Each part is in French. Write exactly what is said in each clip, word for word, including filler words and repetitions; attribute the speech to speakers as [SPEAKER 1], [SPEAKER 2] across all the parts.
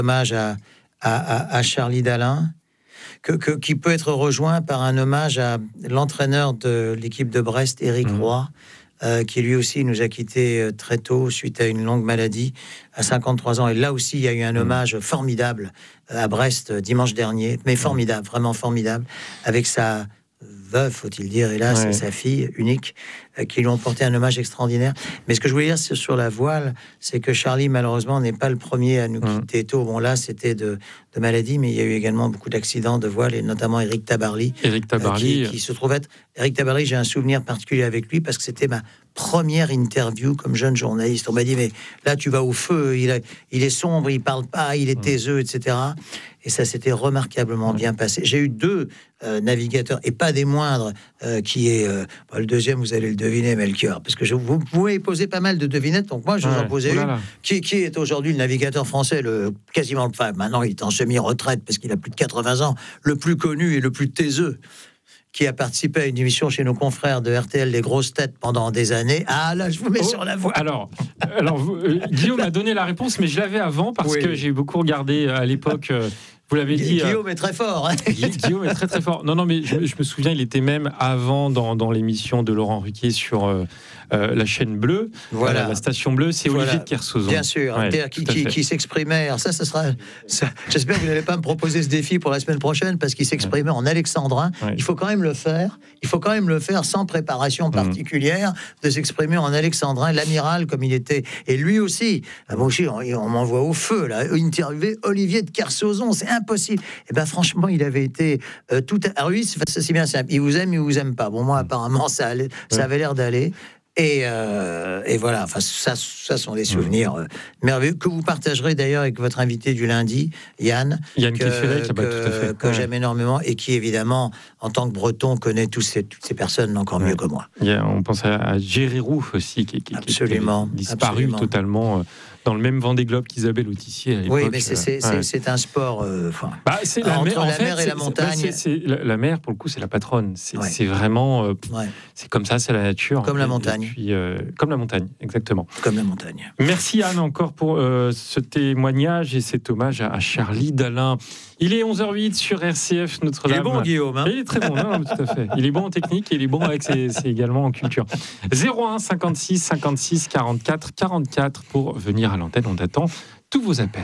[SPEAKER 1] hommage à, à, à, à Charlie Dalin, que, que, qui peut être rejoint par un hommage à l'entraîneur de l'équipe de Brest, Éric mmh. Roy, euh, qui lui aussi nous a quittés très tôt suite à une longue maladie, à cinquante-trois ans. Et là aussi, il y a eu un hommage mmh. formidable à Brest dimanche dernier, mais formidable, vraiment formidable, avec sa veuve, faut-il dire, hélas, ouais. sa fille unique, euh, qui lui ont porté un hommage extraordinaire. Mais ce que je voulais dire c'est sur la voile, c'est que Charlie, malheureusement, n'est pas le premier à nous mmh. quitter tôt. Bon, là, c'était de, de maladie, mais il y a eu également beaucoup d'accidents de voile, et notamment Éric Tabarly.
[SPEAKER 2] Éric Tabarly.
[SPEAKER 1] Euh, qui, qui se trouve être... Éric Tabarly, j'ai un souvenir particulier avec lui, parce que c'était ma première interview comme jeune journaliste. On m'a dit, mais là, tu vas au feu, il, a, il est sombre, il parle pas, il est mmh. taiseux, et cetera. Et ça s'était remarquablement mmh. bien passé. J'ai eu deux euh, navigateurs, et pas des moindres, euh, qui est... Euh, bah, le deuxième, vous allez le deviner, Melchior, parce que je, vous pouvez poser pas mal de devinettes, donc moi, je vous ouais. en posais une. Qui, qui est aujourd'hui le navigateur français, le, quasiment... Enfin, maintenant, il est en semi-retraite, parce qu'il a plus de quatre-vingts ans, le plus connu et le plus taiseux, qui a participé à une émission chez nos confrères de R T L, Les Grosses Têtes, pendant des années. Ah, là, je vous mets oh, sur la voie.
[SPEAKER 2] Alors, alors vous, euh, Guillaume a donné la réponse, mais je l'avais avant, parce oui. que j'ai beaucoup regardé à l'époque... Euh, vous l'avez dit.
[SPEAKER 1] Guillaume euh, est très fort. Hein.
[SPEAKER 2] Guillaume est très très fort. Non, non, mais je, je me souviens, il était même avant dans, dans l'émission de Laurent Ruquier sur euh, euh, la chaîne bleue, voilà. euh, la station bleue. C'est voilà. Olivier de Kersauzon.
[SPEAKER 1] Bien sûr, ouais, qui, qui, qui s'exprimait. Alors ça, ça sera. Ça, j'espère que vous n'allez pas me proposer ce défi pour la semaine prochaine, parce qu'il s'exprimait ouais. en alexandrin. Ouais. Il faut quand même le faire. Il faut quand même le faire sans préparation particulière, mmh. de s'exprimer en alexandrin. L'amiral, comme il était, et lui aussi. Ah, moi aussi, on, on m'envoie au feu là. Interviewer Olivier de Kersauzon, c'est impossible. Et ben franchement, il avait été euh, tout. À... Alors lui, c'est, c'est bien simple. Il vous aime, il vous aime pas. Bon, moi, apparemment, ça, allait, ça avait l'air d'aller. Et, euh, et voilà. Enfin, ça, ça sont des souvenirs euh, merveilleux que vous partagerez d'ailleurs avec votre invité du lundi, Yann.
[SPEAKER 2] Yann
[SPEAKER 1] que,
[SPEAKER 2] Keffelec,
[SPEAKER 1] que,
[SPEAKER 2] bah, tout à fait.
[SPEAKER 1] que
[SPEAKER 2] ouais.
[SPEAKER 1] j'aime énormément et qui évidemment, en tant que Breton, connaît tous ces, toutes ces personnes encore ouais. mieux que moi.
[SPEAKER 2] Yeah, on pense à, à Géry Rouf aussi, qui, qui,
[SPEAKER 1] absolument,
[SPEAKER 2] qui a disparu
[SPEAKER 1] absolument.
[SPEAKER 2] totalement. Euh, dans le même Vendée Globe qu'Isabelle Autissier à l'époque.
[SPEAKER 1] Oui, mais c'est, c'est,
[SPEAKER 2] euh, ouais.
[SPEAKER 1] c'est, c'est un sport... Euh,
[SPEAKER 2] bah, c'est la
[SPEAKER 1] entre
[SPEAKER 2] mer,
[SPEAKER 1] la
[SPEAKER 2] fait,
[SPEAKER 1] mer et la montagne.
[SPEAKER 2] Bah, c'est, c'est, la, la mer, pour le coup, c'est la patronne. C'est,
[SPEAKER 1] ouais.
[SPEAKER 2] c'est vraiment... Euh,
[SPEAKER 1] ouais.
[SPEAKER 2] C'est comme ça, c'est la nature.
[SPEAKER 1] Comme la montagne.
[SPEAKER 2] Et puis, euh, comme la montagne, exactement.
[SPEAKER 1] Comme la montagne.
[SPEAKER 2] Merci Anne encore pour euh, ce témoignage et cet hommage à, à Charlie Dalin. Il est onze heures huit sur R C F Notre-Dame.
[SPEAKER 1] Il est bon, Guillaume. Hein,
[SPEAKER 2] il est très bon, non, non, tout à fait. Il est bon en technique et il est bon avec ses, c'est également en culture. zéro un cinquante-six cinquante-six quarante-quatre quarante-quatre pour venir à l'antenne. On attend tous vos appels.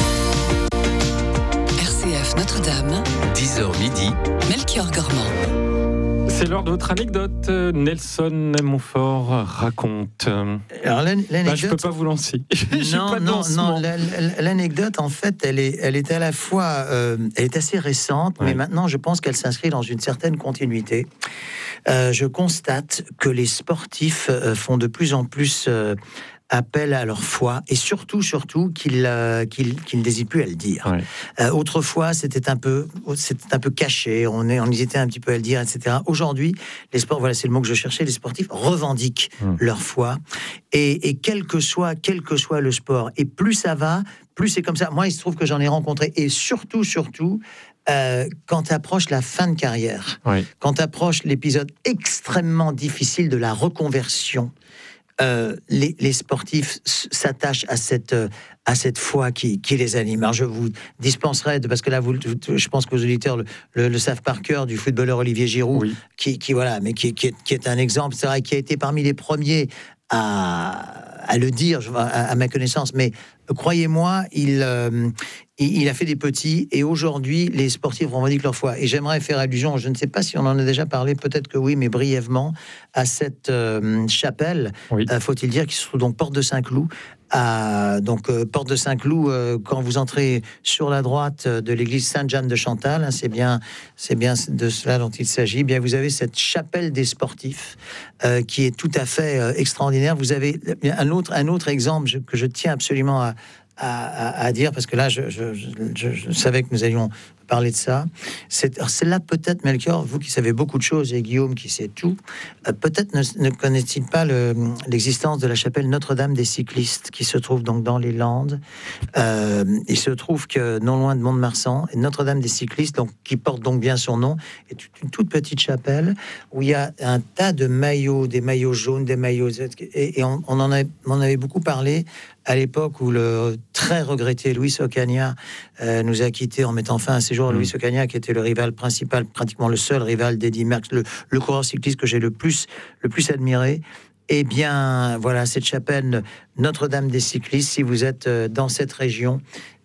[SPEAKER 3] R C F Notre-Dame,
[SPEAKER 4] dix heures midi,
[SPEAKER 3] Melchior Gormand.
[SPEAKER 2] C'est l'heure de votre anecdote. Nelson Montfort raconte.
[SPEAKER 1] Alors, l'anecdote...
[SPEAKER 2] Bah, je ne peux pas vous lancer.
[SPEAKER 1] non, pas non, non. L'anecdote, en fait, elle est, elle est à la fois... Euh, elle est assez récente, ouais. mais maintenant, je pense qu'elle s'inscrit dans une certaine continuité. Euh, je constate que les sportifs euh, font de plus en plus... Euh, appel à leur foi et surtout, surtout qu'ils, euh, qu'ils, qu'ils n'hésitent plus à le dire. Ouais. Euh, autrefois, c'était un peu, c'était un peu caché. On, est, on hésitait un petit peu à le dire, et cetera. Aujourd'hui, les sports, voilà, c'est le mot que je cherchais. Les sportifs revendiquent mmh. leur foi et, et quel que soit, quel que soit le sport. Et plus ça va, plus c'est comme ça. Moi, il se trouve que j'en ai rencontré et surtout, surtout. Euh, quand approche la fin de carrière, ouais. quand approche l'épisode extrêmement difficile de la reconversion. Euh, les, les sportifs s'attachent à cette, à cette foi qui, qui les anime. Alors je vous dispenserai, de, parce que là, vous, je pense que vos auditeurs le, le, le savent par cœur, du footballeur Olivier Giroud, oui. qui, qui, voilà, mais qui, qui, est, qui est un exemple, c'est vrai, qui a été parmi les premiers à, à le dire, à, à ma connaissance, mais croyez-moi, il, euh, il, il a fait des petits, et aujourd'hui, les sportifs revendiquent leur foi. Et j'aimerais faire allusion, je ne sais pas si on en a déjà parlé, peut-être que oui, mais brièvement, à cette euh, chapelle, oui. euh, faut-il dire, qui se trouve donc Porte de Saint-Cloud. À, donc, euh, Porte de Saint-Cloud, euh, quand vous entrez sur la droite de l'église Sainte-Jeanne de Chantal, hein, c'est bien, c'est bien de cela dont il s'agit, bien vous avez cette chapelle des sportifs euh, qui est tout à fait euh, extraordinaire. Vous avez un autre, un autre exemple je, que je tiens absolument à, à, à, à dire, parce que là, je, je, je, je savais que nous allions parler de ça. C'est, c'est là peut-être, Melchior, vous qui savez beaucoup de choses, et Guillaume qui sait tout, euh, peut-être ne, ne connaît-il pas le, l'existence de la chapelle Notre-Dame des cyclistes, qui se trouve donc dans les Landes. Euh, il se trouve que non loin de Mont-de-Marsan, Notre-Dame des cyclistes, donc, qui porte donc bien son nom, est une toute petite chapelle où il y a un tas de maillots, des maillots jaunes, des maillots... Et, et on, on, en a, on en avait beaucoup parlé à l'époque où le très regretté Luis Ocaña euh, nous a quittés en mettant fin à ses jours. Mmh. Luis Ocaña, qui était le rival principal, pratiquement le seul rival d'Eddy Merckx, le, le coureur cycliste que j'ai le plus, le plus admiré. Eh bien, voilà, cette chapelle Notre-Dame des cyclistes, si vous êtes dans cette région,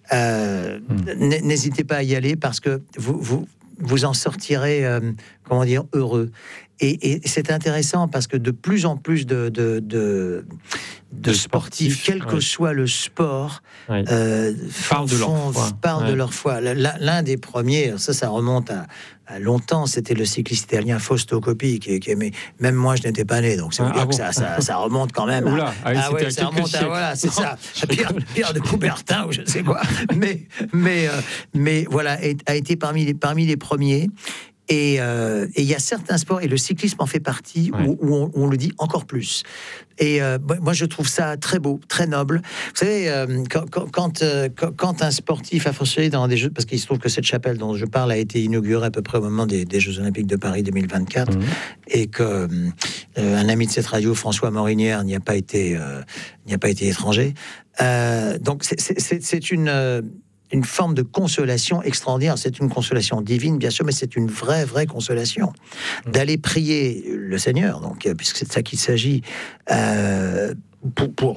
[SPEAKER 1] euh, mmh. n'hésitez pas à y aller parce que vous... vous vous en sortirez, euh, comment dire, heureux. Et, et c'est intéressant parce que de plus en plus de, de, de, de, de sportifs, sportifs, quel que ouais. soit le sport, ouais. euh,
[SPEAKER 2] parlent de leur foi.
[SPEAKER 1] Parlent
[SPEAKER 2] ouais.
[SPEAKER 1] de leur foi. L'un des premiers, ça, ça remonte à, à longtemps, c'était le cycliste italien Fausto Coppi, qui, qui aimait. Même moi, je n'étais pas né, donc c'est ah, ah bon. que ça, ça, ça remonte quand même.
[SPEAKER 2] Oula,
[SPEAKER 1] à,
[SPEAKER 2] ah oui,
[SPEAKER 1] ah ouais, ça remonte à voilà, c'est ça. Pierre, Pierre de Coubertin ou je ne sais quoi. Mais, mais, euh, mais voilà, a été parmi les, parmi les premiers. Et il euh, y a certains sports, et le cyclisme en fait partie, ouais. où, où, on, où on le dit encore plus. Et euh, moi, je trouve ça très beau, très noble. Vous savez, euh, quand, quand, euh, quand un sportif a fonctionné dans des Jeux, parce qu'il se trouve que cette chapelle dont je parle a été inaugurée à peu près au moment des, des Jeux Olympiques de Paris deux mille vingt-quatre, mmh. et que euh, un ami de cette radio, François Morinière, n'y a pas été, euh, n'y a pas été étranger. Euh, donc, c'est, c'est, c'est une... Euh, une forme de consolation extraordinaire. C'est une consolation divine, bien sûr, mais c'est une vraie, vraie consolation. D'aller prier le Seigneur, donc, puisque c'est de ça qu'il s'agit, euh, pour... pour...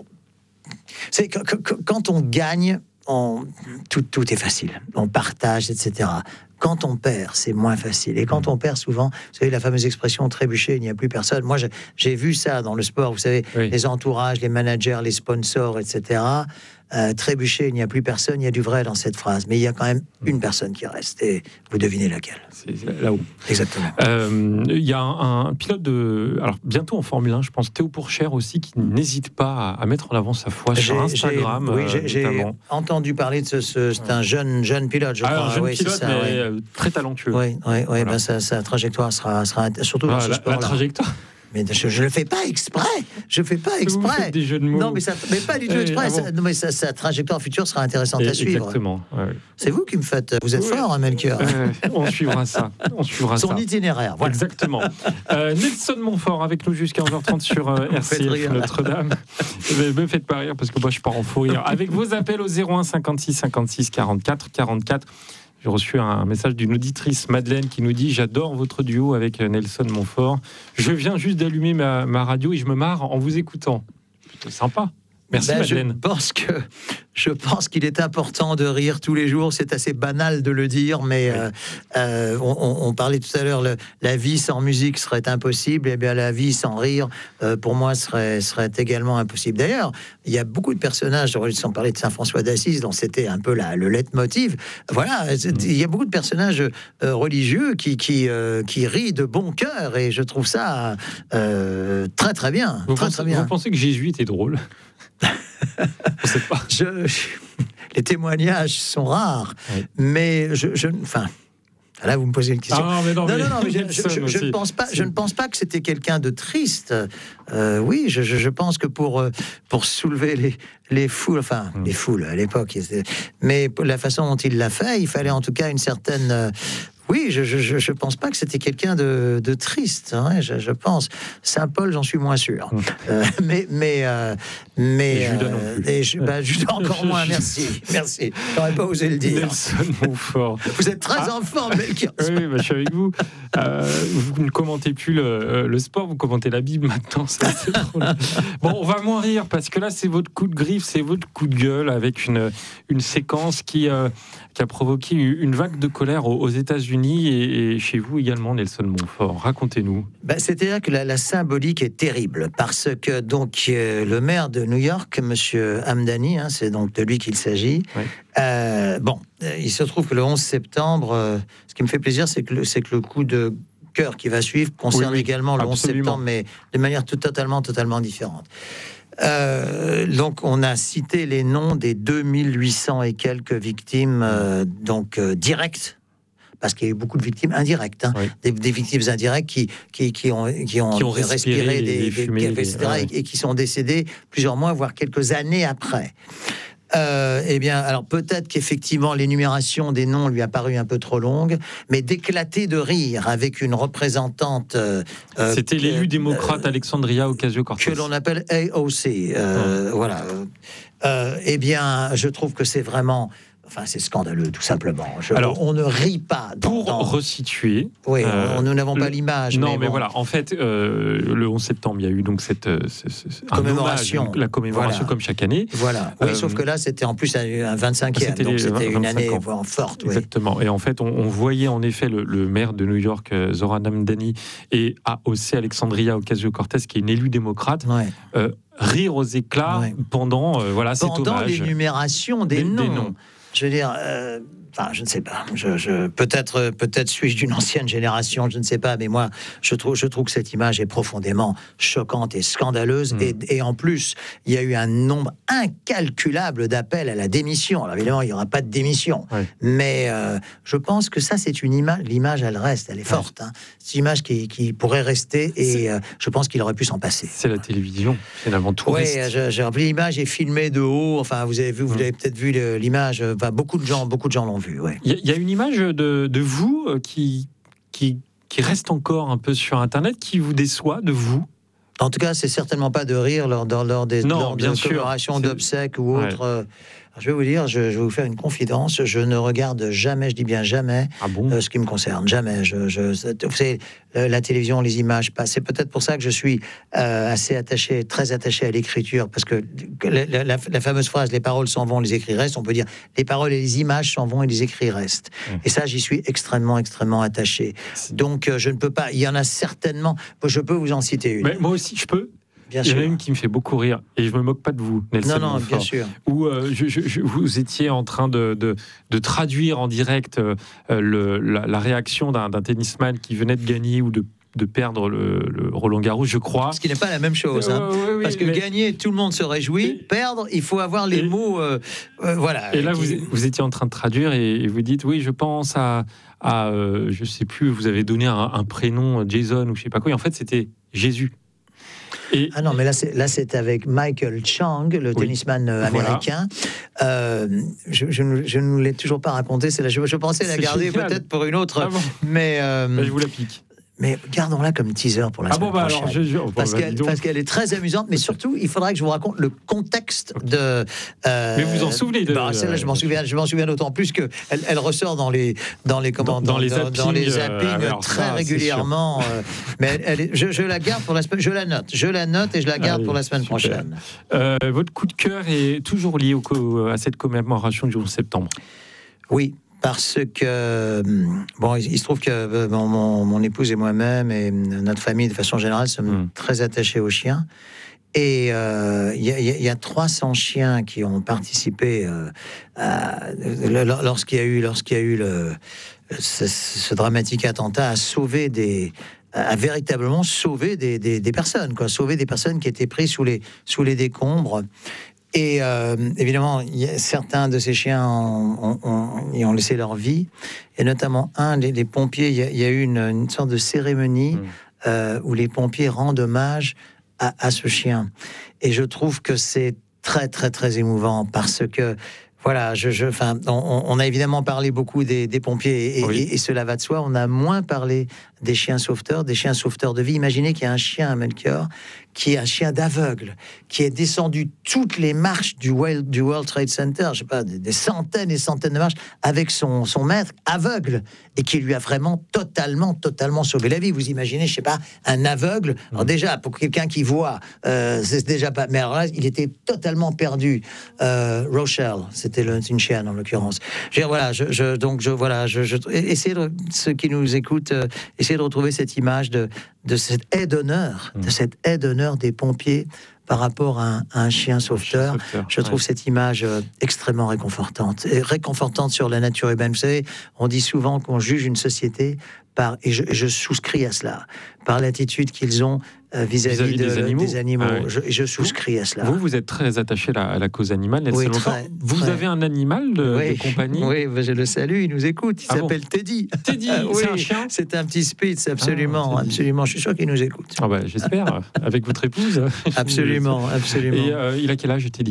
[SPEAKER 1] C'est que, que, quand on gagne, on... Tout, tout est facile. On partage, et cetera. Quand on perd, c'est moins facile. Et quand on perd, souvent, vous savez, la fameuse expression « trébucher, il n'y a plus personne ». Moi, j'ai, j'ai vu ça dans le sport, vous savez, oui. les entourages, les managers, les sponsors, et cetera. Euh, trébucher, il n'y a plus personne, il y a du vrai dans cette phrase. Mais il y a quand même une personne qui reste. Et vous devinez laquelle.
[SPEAKER 2] C'est là-haut.
[SPEAKER 1] Exactement.
[SPEAKER 2] Euh, il y a un, un pilote de... Alors, bientôt en Formule un, je pense, Théo Pourchère aussi, qui n'hésite pas à, à mettre en avant sa foi j'ai, sur Instagram.
[SPEAKER 1] J'ai, oui, j'ai, j'ai entendu parler de ce... ce c'est un jeune, jeune pilote, je
[SPEAKER 2] Alors,
[SPEAKER 1] crois.
[SPEAKER 2] jeune
[SPEAKER 1] oui,
[SPEAKER 2] pilote,
[SPEAKER 1] c'est ça,
[SPEAKER 2] mais
[SPEAKER 1] oui.
[SPEAKER 2] très talentueux.
[SPEAKER 1] Oui, oui, oui voilà. ben, sa, sa trajectoire sera, sera surtout
[SPEAKER 2] ah,
[SPEAKER 1] dans ce
[SPEAKER 2] la,
[SPEAKER 1] sport-là.
[SPEAKER 2] La trajectoire
[SPEAKER 1] Mais je ne le fais pas exprès. Je ne fais pas exprès.
[SPEAKER 2] Vous faites des jeux de mots.
[SPEAKER 1] Non, mais, ça, mais pas du tout exprès.
[SPEAKER 2] Ah bon.
[SPEAKER 1] ça, non, mais sa, sa trajectoire future sera intéressante
[SPEAKER 2] Et,
[SPEAKER 1] à suivre.
[SPEAKER 2] Exactement. Ouais.
[SPEAKER 1] C'est vous qui me faites. Vous êtes oui. fort, hein, Melchior.
[SPEAKER 2] Euh, on suivra ça. On suivra
[SPEAKER 1] Son
[SPEAKER 2] ça.
[SPEAKER 1] itinéraire. Voilà.
[SPEAKER 2] Exactement. Euh, Nelson Montfort avec nous jusqu'à onze heures trente sur euh, R C F Notre-Dame. Ne me faites pas rire parce que moi je pars en fou rire. Avec vos appels au zéro un cinquante-six cinquante-six quarante-quatre quarante-quatre. J'ai reçu un message d'une auditrice, Madeleine, qui nous dit « J'adore votre duo avec Nelson Montfort. Je viens juste d'allumer ma, ma radio et je me marre en vous écoutant. » C'est sympa. Merci, ben, Madeleine.
[SPEAKER 1] Je pense que je pense qu'il est important de rire tous les jours. C'est assez banal de le dire, mais oui. euh, euh, on, on parlait tout à l'heure, le, la vie sans musique serait impossible. Et bien, la vie sans rire, euh, pour moi, serait serait également impossible. D'ailleurs, il y a beaucoup de personnages, sans parler de Saint François d'Assise, dont c'était un peu la, le leitmotiv. Voilà, mmh. il y a beaucoup de personnages euh, religieux qui qui euh, qui rient de bon cœur, et je trouve ça euh, très très bien.
[SPEAKER 2] Vous,
[SPEAKER 1] très,
[SPEAKER 2] pensez,
[SPEAKER 1] très bien.
[SPEAKER 2] Vous pensez que Jésus était drôle? Je sais pas.
[SPEAKER 1] Je, je, les témoignages sont rares, oui. mais je, je, enfin, là vous me posez une question.
[SPEAKER 2] Ah, mais non,
[SPEAKER 1] non,
[SPEAKER 2] mais
[SPEAKER 1] non, non, mais je, je, je, je ne pense pas, je ne pense pas que c'était quelqu'un de triste. Euh, oui, je, je, je pense que pour pour soulever les les foules, enfin hum. les foules à l'époque, mais la façon dont il l'a fait, il fallait en tout cas une certaine Oui, je je je pense pas que c'était quelqu'un de, de triste. Hein, je, je pense Saint Paul, j'en suis moins sûr. Mmh. Euh, mais mais euh, mais
[SPEAKER 2] et Judas non plus.
[SPEAKER 1] Et je, bah, Judas encore moins. Merci, merci. J'aurais pas osé le dire.
[SPEAKER 2] Nelson Montfort.
[SPEAKER 1] Vous êtes très ah. en forme, Melchior.
[SPEAKER 2] Oui, bah, je suis avec vous. Euh, vous ne commentez plus le, le sport, vous commentez la Bible maintenant. Ça, c'est trop bon, on va moins rire parce que là, c'est votre coup de griffe, c'est votre coup de gueule avec une une séquence qui euh, qui a provoqué une vague de colère aux, aux États-Unis. Et, et chez vous également, Nelson Montfort. Racontez-nous. Ben, c'est-à-dire que la, la symbolique est terrible parce que donc euh, le maire de New York, Monsieur Hamdani, hein, c'est donc de lui qu'il s'agit. Oui. Euh, bon, euh, il se trouve que le onze septembre, euh, ce qui me fait plaisir, c'est que le, c'est que le coup de cœur qui va suivre concerne oui, oui, également le absolument. onze septembre, mais de manière tout, totalement, totalement différente. Euh, donc, on a cité les noms des deux mille huit cents et quelques victimes, euh, donc euh, directes. Parce qu'il y a eu beaucoup de victimes indirectes, hein, oui. des, des victimes indirectes qui, qui, qui, ont, qui, ont, qui ont respiré, respiré des, des, fumées, des, et cetera, ouais. et, et qui sont décédés plusieurs mois, voire quelques années après. Euh, eh bien, alors peut-être qu'effectivement l'énumération des noms lui a paru un peu trop longue, mais d'éclater de rire avec une représentante. Euh, C'était l'élu démocrate euh, Alexandria Ocasio-Cortez,
[SPEAKER 1] que l'on appelle A O C. Euh, ouais. Voilà. euh, eh bien, je trouve que c'est vraiment... Enfin, c'est scandaleux, tout simplement. Je,
[SPEAKER 2] Alors,
[SPEAKER 1] on ne rit pas. Dans,
[SPEAKER 2] pour
[SPEAKER 1] dans...
[SPEAKER 2] resituer...
[SPEAKER 1] Oui, euh, nous n'avons pas
[SPEAKER 2] le...
[SPEAKER 1] l'image.
[SPEAKER 2] Non,
[SPEAKER 1] mais,
[SPEAKER 2] mais
[SPEAKER 1] bon.
[SPEAKER 2] voilà, en fait, euh, le onze septembre, il y a eu donc cette... Ce, ce,
[SPEAKER 1] commémoration.
[SPEAKER 2] Hommage, la commémoration, voilà. Comme chaque année.
[SPEAKER 1] Voilà. Oui, euh, sauf que là, c'était en plus un vingt-cinquième, donc les, c'était une année
[SPEAKER 2] ans.
[SPEAKER 1] forte.
[SPEAKER 2] Exactement. Oui. Et en fait, on, on voyait en effet le, le maire de New York, Zohran Mamdani, et A O C Alexandria Ocasio-Cortez, qui est une élue démocrate, ouais. euh, rire aux éclats ouais. pendant euh, voilà,
[SPEAKER 1] pendant
[SPEAKER 2] cet hommage.
[SPEAKER 1] Pendant l'énumération des, des, noms. des noms. Je veux dire, euh, enfin, je ne sais pas. Je, je, peut-être, peut-être suis-je d'une ancienne génération, je ne sais pas. Mais moi, je trouve, je trouve que cette image est profondément choquante et scandaleuse. Mmh. Et, et en plus, il y a eu un nombre incalculable d'appels à la démission. Alors évidemment, il n'y aura pas de démission. Ouais. Mais euh, je pense que ça, c'est une image. L'image, elle reste, elle est forte. Ouais. Hein. C'est une image qui, qui pourrait rester. Et euh, je pense qu'il aurait pu s'en passer.
[SPEAKER 2] C'est la télévision, finalement, tout reste.
[SPEAKER 1] Oui, j'ai rempli l'image est filmée de haut. Enfin, vous avez vu, vous mmh. avez peut-être vu le, l'image. Enfin, beaucoup de gens, beaucoup de gens l'ont vu. Ouais.
[SPEAKER 2] Il y, y a une image de, de vous qui, qui, qui reste encore un peu sur Internet, qui vous déçoit de vous.
[SPEAKER 1] En tout cas, c'est certainement pas de rire lors, lors, lors des
[SPEAKER 2] non,
[SPEAKER 1] lors
[SPEAKER 2] bien
[SPEAKER 1] de commémorations d'obsèques ou autres. Ouais. Euh, je vais vous dire, je, je vais vous faire une confidence. Je ne regarde jamais, je dis bien jamais,
[SPEAKER 2] ah bon
[SPEAKER 1] euh, ce qui me concerne. Jamais. Je, je, vous savez, la télévision, les images passent. C'est peut-être pour ça que je suis euh, assez attaché, très attaché à l'écriture, parce que la, la, la fameuse phrase « les paroles s'en vont, les écrits restent », on peut dire « les paroles et les images s'en vont et les écrits restent mmh. ». Et ça, j'y suis extrêmement, extrêmement attaché. Donc, euh, je ne peux pas... Il y en a certainement... Je peux vous en citer une.
[SPEAKER 2] Mais moi aussi, je peux.
[SPEAKER 1] Bien
[SPEAKER 2] Il y en a
[SPEAKER 1] sûr.
[SPEAKER 2] une qui me fait beaucoup rire, et je me moque pas de vous, Nelson.
[SPEAKER 1] Non, non,
[SPEAKER 2] Montfort,
[SPEAKER 1] bien sûr.
[SPEAKER 2] Où euh, je, je, je, vous étiez en train de, de, de traduire en direct euh, le, la, la réaction d'un, d'un tennisman qui venait de gagner ou de de perdre le, le Roland Garros, je crois.
[SPEAKER 1] Ce qui n'est pas la même chose. Hein. Euh, oui, oui, Parce que mais... gagner, tout le monde se réjouit. Et... Perdre, il faut avoir les et... mots... Euh, euh, voilà.
[SPEAKER 2] Et là,
[SPEAKER 1] qui...
[SPEAKER 2] vous, vous étiez en train de traduire et, et vous dites, oui, je pense à... à euh, je ne sais plus, vous avez donné un, un prénom, Jason, ou je ne sais pas quoi. Et en fait, c'était Jésus.
[SPEAKER 1] Et... Ah non, mais là, c'est, là, c'est avec Michael Chang, le oui. tennisman américain. Voilà. Euh, je, je, je ne vous l'ai toujours pas raconté. C'est là, je, je pensais la c'est garder génial. Peut-être pour une autre. Ah bon. Mais euh,
[SPEAKER 2] bah, je vous la pique.
[SPEAKER 1] Mais gardons-la comme teaser pour la
[SPEAKER 2] ah
[SPEAKER 1] semaine
[SPEAKER 2] bon, bah
[SPEAKER 1] prochaine.
[SPEAKER 2] Alors, je, je, bon,
[SPEAKER 1] parce,
[SPEAKER 2] bah,
[SPEAKER 1] qu'elle, parce qu'elle est très amusante, mais surtout, il faudra que je vous raconte le contexte de...
[SPEAKER 2] Euh, mais vous en souvenez de...
[SPEAKER 1] Bah, celle-là, je m'en souviens, je m'en souviens d'autant plus qu'elle elle ressort dans les, dans les, comment,
[SPEAKER 2] dans, dans,
[SPEAKER 1] dans,
[SPEAKER 2] les
[SPEAKER 1] zappings, dans les zappings euh, très ça, régulièrement. Euh, mais elle, elle est, je, je la garde pour la semaine... Je la note. Je la note et je la garde Allez, pour la semaine super. prochaine.
[SPEAKER 2] Euh, votre coup de cœur est toujours lié au, à cette commémoration du onze septembre.
[SPEAKER 1] Oui. Parce que, bon, il se trouve que bon, mon, mon épouse et moi-même et notre famille, de façon générale, sommes mmh. très attachés aux chiens. Et il euh, y, y, y a trois cents chiens qui ont participé euh, à, lorsqu'il y a eu, lorsqu'il y a eu le, ce, ce dramatique attentat, à sauver des... à véritablement sauver des, des, des personnes, quoi, sauver des personnes qui étaient prises sous les, sous les décombres. Et euh, évidemment, y a, certains de ces chiens ont, ont, ont, y ont laissé leur vie, et notamment un, les, les pompiers, il y, y a eu une, une sorte de cérémonie mmh. euh, où les pompiers rendent hommage à, à ce chien. Et je trouve que c'est très, très, très émouvant, parce que, voilà, je, je, enfin, on, on a évidemment parlé beaucoup des, des pompiers, et, oui. et, et cela va de soi. On a moins parlé des chiens sauveteurs, des chiens sauveteurs de vie. Imaginez qu'il y a un chien à Melchior, qui est un chien d'aveugle, qui est descendu toutes les marches du World, du World Trade Center, je sais pas, des, des centaines et centaines de marches, avec son, son maître aveugle, et qui lui a vraiment totalement, totalement sauvé la vie. Vous imaginez, je sais pas, un aveugle. Alors déjà, pour quelqu'un qui voit, euh, c'est déjà pas... Mais alors là, il était totalement perdu. Euh, Rochelle, c'était le, une chienne en l'occurrence. Je veux dire, voilà, je, je, donc je, voilà, je, je, essayez de, ceux qui nous écoutent, euh, essayez de retrouver cette image de, de cette aide d'honneur, mmh. de cette aide d'honneur des pompiers par rapport à un, à un chien sauveteur. Un chien sauveteur. Je trouve ouais. cette image euh, extrêmement réconfortante, et réconfortante sur la nature humaine. Vous savez, on dit souvent qu'on juge une société par, et je, je souscris à cela, par l'attitude qu'ils ont euh, vis-à-vis, vis-à-vis de, des animaux. Des animaux. Ah oui. je, je souscris à cela.
[SPEAKER 2] Vous, vous êtes très attaché à la, à la cause animale.
[SPEAKER 1] Oui, très,
[SPEAKER 2] vous
[SPEAKER 1] très.
[SPEAKER 2] avez un animal de,
[SPEAKER 1] oui.
[SPEAKER 2] de compagnie?
[SPEAKER 1] Oui, je le salue, il nous écoute. Il ah s'appelle bon Teddy.
[SPEAKER 2] Teddy, ah, oui, c'est un chien?
[SPEAKER 1] C'est un petit Spitz, absolument. Ah, absolument. Je suis sûr qu'il nous écoute.
[SPEAKER 2] Ah bah, j'espère, avec votre épouse.
[SPEAKER 1] Absolument, absolument.
[SPEAKER 2] Et euh, il a quel âge, Teddy?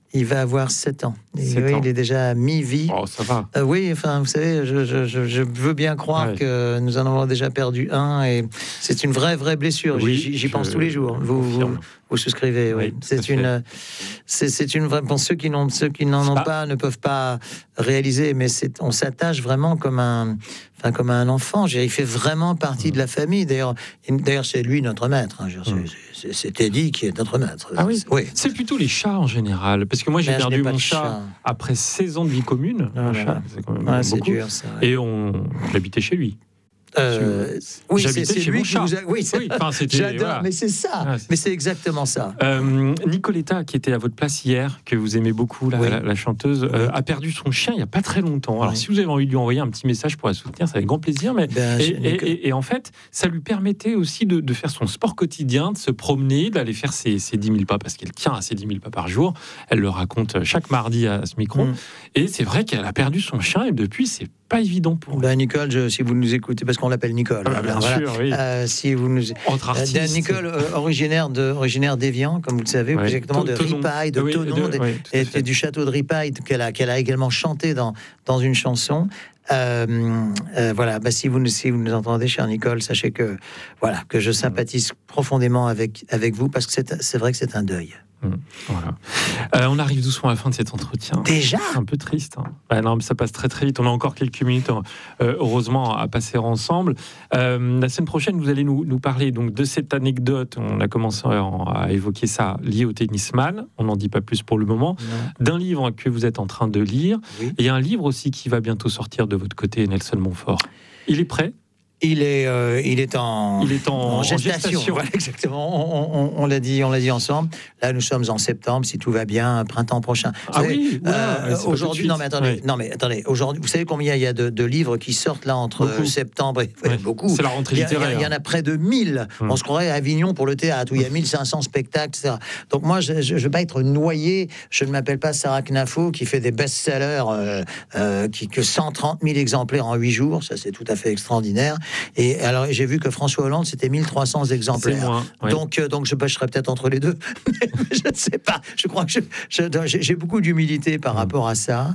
[SPEAKER 1] Il va avoir sept ans. Et
[SPEAKER 2] sept
[SPEAKER 1] oui,
[SPEAKER 2] ans.
[SPEAKER 1] il est déjà à mi-vie.
[SPEAKER 2] Oh, ça va.
[SPEAKER 1] Euh, oui, enfin, vous savez, je, je, je, je veux bien croire
[SPEAKER 2] Ouais.
[SPEAKER 1] que nous en avons déjà perdu un, et c'est une vraie, vraie blessure.
[SPEAKER 2] Oui,
[SPEAKER 1] j'y, j'y
[SPEAKER 2] je
[SPEAKER 1] pense tous les jours. Vous, vous,
[SPEAKER 2] confirme.
[SPEAKER 1] vous souscrivez, oui.
[SPEAKER 2] Oui, tout à
[SPEAKER 1] c'est
[SPEAKER 2] fait.
[SPEAKER 1] une, c'est, c'est une vraie. Pour ceux qui n'ont, ceux qui n'en ont
[SPEAKER 2] Ah.
[SPEAKER 1] pas, ne peuvent pas réaliser, mais c'est, on s'attache vraiment comme un, enfin, comme un enfant. Je veux dire, il fait vraiment partie de la famille. D'ailleurs, d'ailleurs, c'est lui notre maître. Hein. Je veux dire,
[SPEAKER 2] Mm.
[SPEAKER 1] c'est, c'est, c'est Teddy qui est notre maître.
[SPEAKER 2] Ah oui.
[SPEAKER 1] C'est- oui.
[SPEAKER 2] C'est plutôt les chats en général, parce que moi j'ai
[SPEAKER 1] Mais je
[SPEAKER 2] perdu
[SPEAKER 1] n'ai pas
[SPEAKER 2] mon
[SPEAKER 1] de
[SPEAKER 2] chat,
[SPEAKER 1] chat.
[SPEAKER 2] après seize ans de vie commune.
[SPEAKER 1] Ah
[SPEAKER 2] Un
[SPEAKER 1] là
[SPEAKER 2] chat,
[SPEAKER 1] là.
[SPEAKER 2] c'est quand même
[SPEAKER 1] Ouais, c'est
[SPEAKER 2] beaucoup.
[SPEAKER 1] dur, ça. ouais.
[SPEAKER 2] Et on j'habitais chez lui.
[SPEAKER 1] Euh, oui, c'est,
[SPEAKER 2] J'habitais
[SPEAKER 1] c'est
[SPEAKER 2] chez
[SPEAKER 1] lui
[SPEAKER 2] mon
[SPEAKER 1] qui
[SPEAKER 2] chat.
[SPEAKER 1] vous a... Oui, c'est...
[SPEAKER 2] Oui, enfin, c'était-
[SPEAKER 1] J'adore,
[SPEAKER 2] voilà.
[SPEAKER 1] mais c'est ça.
[SPEAKER 2] Ah, c'est
[SPEAKER 1] mais
[SPEAKER 2] ça.
[SPEAKER 1] c'est exactement ça.
[SPEAKER 2] Euh, Nicoletta, qui était à votre place hier, que vous aimez beaucoup, la,
[SPEAKER 1] Oui.
[SPEAKER 2] la, la chanteuse, euh,
[SPEAKER 1] Oui.
[SPEAKER 2] a perdu son chien il n'y a pas très longtemps. Alors,
[SPEAKER 1] Oui.
[SPEAKER 2] si vous avez envie de lui envoyer un petit message pour la soutenir, c'est avec grand plaisir. Mais
[SPEAKER 1] Ben,
[SPEAKER 2] et,
[SPEAKER 1] je-
[SPEAKER 2] et- et- et en fait, ça lui permettait aussi de, de faire son sport quotidien, de se promener, d'aller faire ses, ses dix mille pas, parce qu'elle tient à ses dix mille pas par jour. Elle le raconte chaque mardi à ce micro.
[SPEAKER 1] Mm.
[SPEAKER 2] Et c'est vrai qu'elle a perdu son chien, et depuis, c'est pas évident pour elle.
[SPEAKER 1] Ben, Nicole, je- si vous nous écoutez, parce qu'on l'appelle Nicole.
[SPEAKER 2] Ah, bien
[SPEAKER 1] voilà.
[SPEAKER 2] sûr, oui.
[SPEAKER 1] Euh, si vous nous...
[SPEAKER 2] Entre
[SPEAKER 1] Euh,
[SPEAKER 2] artistes.
[SPEAKER 1] Nicole, euh, originaire de, originaire d'Évian, comme vous le savez,
[SPEAKER 2] Ouais.
[SPEAKER 1] plus exactement de
[SPEAKER 2] Tonon.
[SPEAKER 1] Ripaille, de
[SPEAKER 2] Oui,
[SPEAKER 1] Tonon,
[SPEAKER 2] de-
[SPEAKER 1] des-
[SPEAKER 2] oui, tout à
[SPEAKER 1] et,
[SPEAKER 2] fait.
[SPEAKER 1] et du château de Ripaille, qu'elle a, qu'elle a également chanté dans, dans une chanson. Euh, euh, voilà, bah, si, vous, nous- si vous nous entendez, chère Nicole, sachez que, voilà, que je sympathise profondément avec, avec vous, parce que c'est, c'est vrai que c'est un deuil.
[SPEAKER 2] Mmh, voilà. Euh, on arrive doucement à la fin de cet entretien.
[SPEAKER 1] Déjà
[SPEAKER 2] C'est un peu triste. Hein. Bah non, mais ça passe très très vite. On a encore quelques minutes, euh, heureusement, à passer ensemble. Euh, la semaine prochaine, vous allez nous, nous parler donc de cette anecdote. On a commencé à, à évoquer ça lié au tennisman. On n'en dit pas plus pour le moment.
[SPEAKER 1] Non.
[SPEAKER 2] D'un livre que vous êtes en train de lire.
[SPEAKER 1] Oui.
[SPEAKER 2] Et il y a un livre aussi qui va bientôt sortir de votre côté, Nelson Montfort. Il est prêt.
[SPEAKER 1] Il est, euh, il est en,
[SPEAKER 2] Il est en,
[SPEAKER 1] en
[SPEAKER 2] en
[SPEAKER 1] gestation.
[SPEAKER 2] gestation.
[SPEAKER 1] Voilà, exactement. On, on- on l'a dit, on l'a dit ensemble. Là, nous sommes en septembre, si tout va bien, printemps prochain. Vous
[SPEAKER 2] Ah
[SPEAKER 1] savez,
[SPEAKER 2] oui, oula,
[SPEAKER 1] euh,
[SPEAKER 2] c'est pas tout de
[SPEAKER 1] aujourd'hui,
[SPEAKER 2] suite.
[SPEAKER 1] non mais attendez,
[SPEAKER 2] Ouais.
[SPEAKER 1] non mais attendez. Aujourd'hui, vous savez combien il y a de, de livres qui sortent là entre
[SPEAKER 2] Beaucoup.
[SPEAKER 1] euh, septembre et
[SPEAKER 2] Ouais.
[SPEAKER 1] beaucoup.
[SPEAKER 2] C'est la rentrée
[SPEAKER 1] Il y, a, il y a-
[SPEAKER 2] littéraire.
[SPEAKER 1] il y en a près de mille.
[SPEAKER 2] Hum.
[SPEAKER 1] On se croirait à Avignon pour le théâtre où il y a mille cinq cents spectacles, et cetera. Donc moi, je ne veux pas être noyé. Je ne m'appelle pas Sarah Knafo qui fait des best-sellers euh, euh, qui que cent trente mille exemplaires en huit jours. Ça, c'est tout à fait extraordinaire. Et alors, j'ai vu que François Hollande, c'était mille trois cents
[SPEAKER 2] C'est
[SPEAKER 1] exemplaires.
[SPEAKER 2] moins. Ouais.
[SPEAKER 1] Donc, euh, donc je, bah, je serais peut-être entre les deux. Je ne sais pas. Je crois que je- je- j'ai j'ai beaucoup d'humilité par rapport à ça.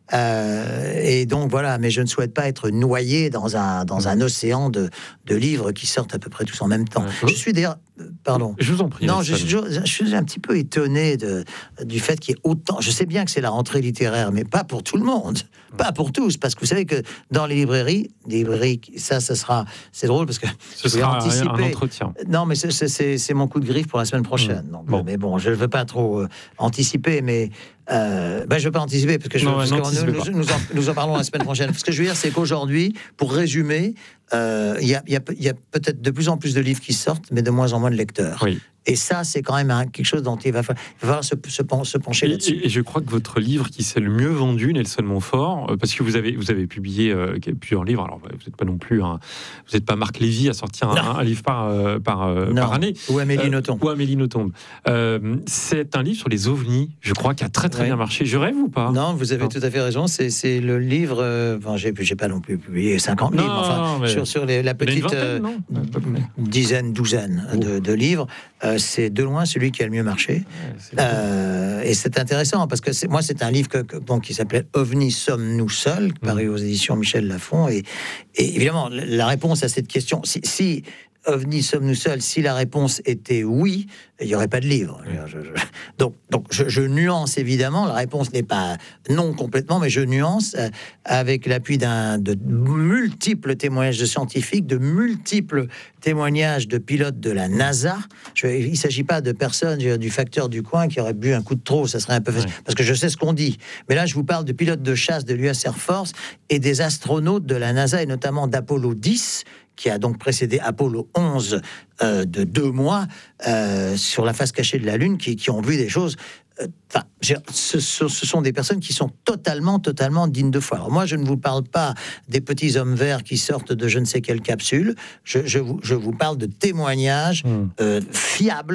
[SPEAKER 1] Euh, et donc voilà, mais je ne souhaite pas être noyé dans un, dans un océan de, de livres qui sortent à peu près tous en même temps.
[SPEAKER 2] Ouais.
[SPEAKER 1] Je suis d'ailleurs... euh, Pardon.
[SPEAKER 2] Je vous en prie.
[SPEAKER 1] Non, je
[SPEAKER 2] Nelson.
[SPEAKER 1] suis, toujours- je suis un petit peu étonné de, du fait qu'il y ait autant... Je sais bien que c'est la rentrée littéraire, mais pas pour tout le monde. Pas pour tous, parce que vous savez que dans les librairies, les librairies, ça, ça sera... C'est drôle parce que...
[SPEAKER 2] Ce
[SPEAKER 1] je vais
[SPEAKER 2] sera un,
[SPEAKER 1] anticiper.
[SPEAKER 2] un entretien.
[SPEAKER 1] Non, mais c'est- c'est c'est- c'est mon coup de griffe pour la semaine prochaine.
[SPEAKER 2] Mmh.
[SPEAKER 1] Donc,
[SPEAKER 2] Bon.
[SPEAKER 1] Mais bon, je ne veux pas trop euh, anticiper, mais euh, ben, je ne veux pas anticiper parce que, je,
[SPEAKER 2] Non,
[SPEAKER 1] parce que
[SPEAKER 2] n'anticipez
[SPEAKER 1] nous,
[SPEAKER 2] pas.
[SPEAKER 1] nous, nous en, nous en parlons la semaine prochaine. Ce que je veux dire, c'est qu'aujourd'hui, pour résumer, euh, il y a, il y a, il y a peut-être de plus en plus de livres qui sortent, mais de moins en moins de lecteurs.
[SPEAKER 2] Oui.
[SPEAKER 1] Et ça, c'est quand même un- quelque chose dont il va falloir, il va falloir se, se, pen- se pencher
[SPEAKER 2] Et,
[SPEAKER 1] là-dessus.
[SPEAKER 2] et- et je crois que votre livre qui s'est le mieux vendu, Nelson Montfort, euh, parce que vous avez, vous avez publié euh, plusieurs livres, alors vous n'êtes pas non plus un, vous n'êtes pas Marc Lévy à sortir un, un livre par, euh, par, euh,
[SPEAKER 1] Non.
[SPEAKER 2] par année.
[SPEAKER 1] Ou Amélie
[SPEAKER 2] Euh,
[SPEAKER 1] Nothomb.
[SPEAKER 2] Ou Amélie Nothomb. Euh, c'est un livre sur les ovnis, je crois, qui a très très
[SPEAKER 1] Ouais.
[SPEAKER 2] bien marché. Je rêve ou pas?
[SPEAKER 1] Non, vous avez
[SPEAKER 2] Non.
[SPEAKER 1] tout à fait raison. C'est c'est le livre. Euh, enfin, j'ai j'ai pas non plus publié cinquante
[SPEAKER 2] Non,
[SPEAKER 1] livres. Enfin,
[SPEAKER 2] non, mais-
[SPEAKER 1] sur, sur les- la
[SPEAKER 2] Il y en a une
[SPEAKER 1] petite
[SPEAKER 2] vingtaine, non À peu près.
[SPEAKER 1] dizaine, douzaine de, de livres. Euh, c'est de loin celui qui a le mieux marché.
[SPEAKER 2] Ouais, c'est-
[SPEAKER 1] Euh, et c'est intéressant parce que c'est- moi, c'est un livre que, que- donc, qui s'appelait OVNI, sommes-nous seuls, paru aux éditions Michel Lafon. Et, et évidemment, la- la réponse à cette question, si, si OVNI, sommes-nous seuls, si la réponse était oui, il n'y aurait pas de livre. Je- je- donc, donc je, je nuance évidemment. La réponse n'est pas non complètement, mais je nuance euh, avec l'appui d'un de multiples témoignages de scientifiques, de multiples témoignages de pilotes de la NASA. Je, il ne s'agit pas de personnes je veux dire, du facteur du coin qui auraient bu un coup de trop, ça serait un peu facile,
[SPEAKER 2] Ouais.
[SPEAKER 1] parce que je sais ce qu'on dit. Mais là, je vous parle de pilotes de chasse de l'U S Air Force et des astronautes de la NASA, et notamment d'Apollo dix, qui a donc précédé Apollo onze euh, de deux mois euh, sur la face cachée de la Lune, qui, qui ont vu des choses. euh, Enfin, je veux dire, ce, ce- ce sont des personnes qui sont totalement, totalement dignes de foi. Alors moi, je ne vous parle pas des petits hommes verts qui sortent de je ne sais quelle capsule. Je, je vous, je vous parle de témoignages
[SPEAKER 2] Hmm.
[SPEAKER 1] euh, fiables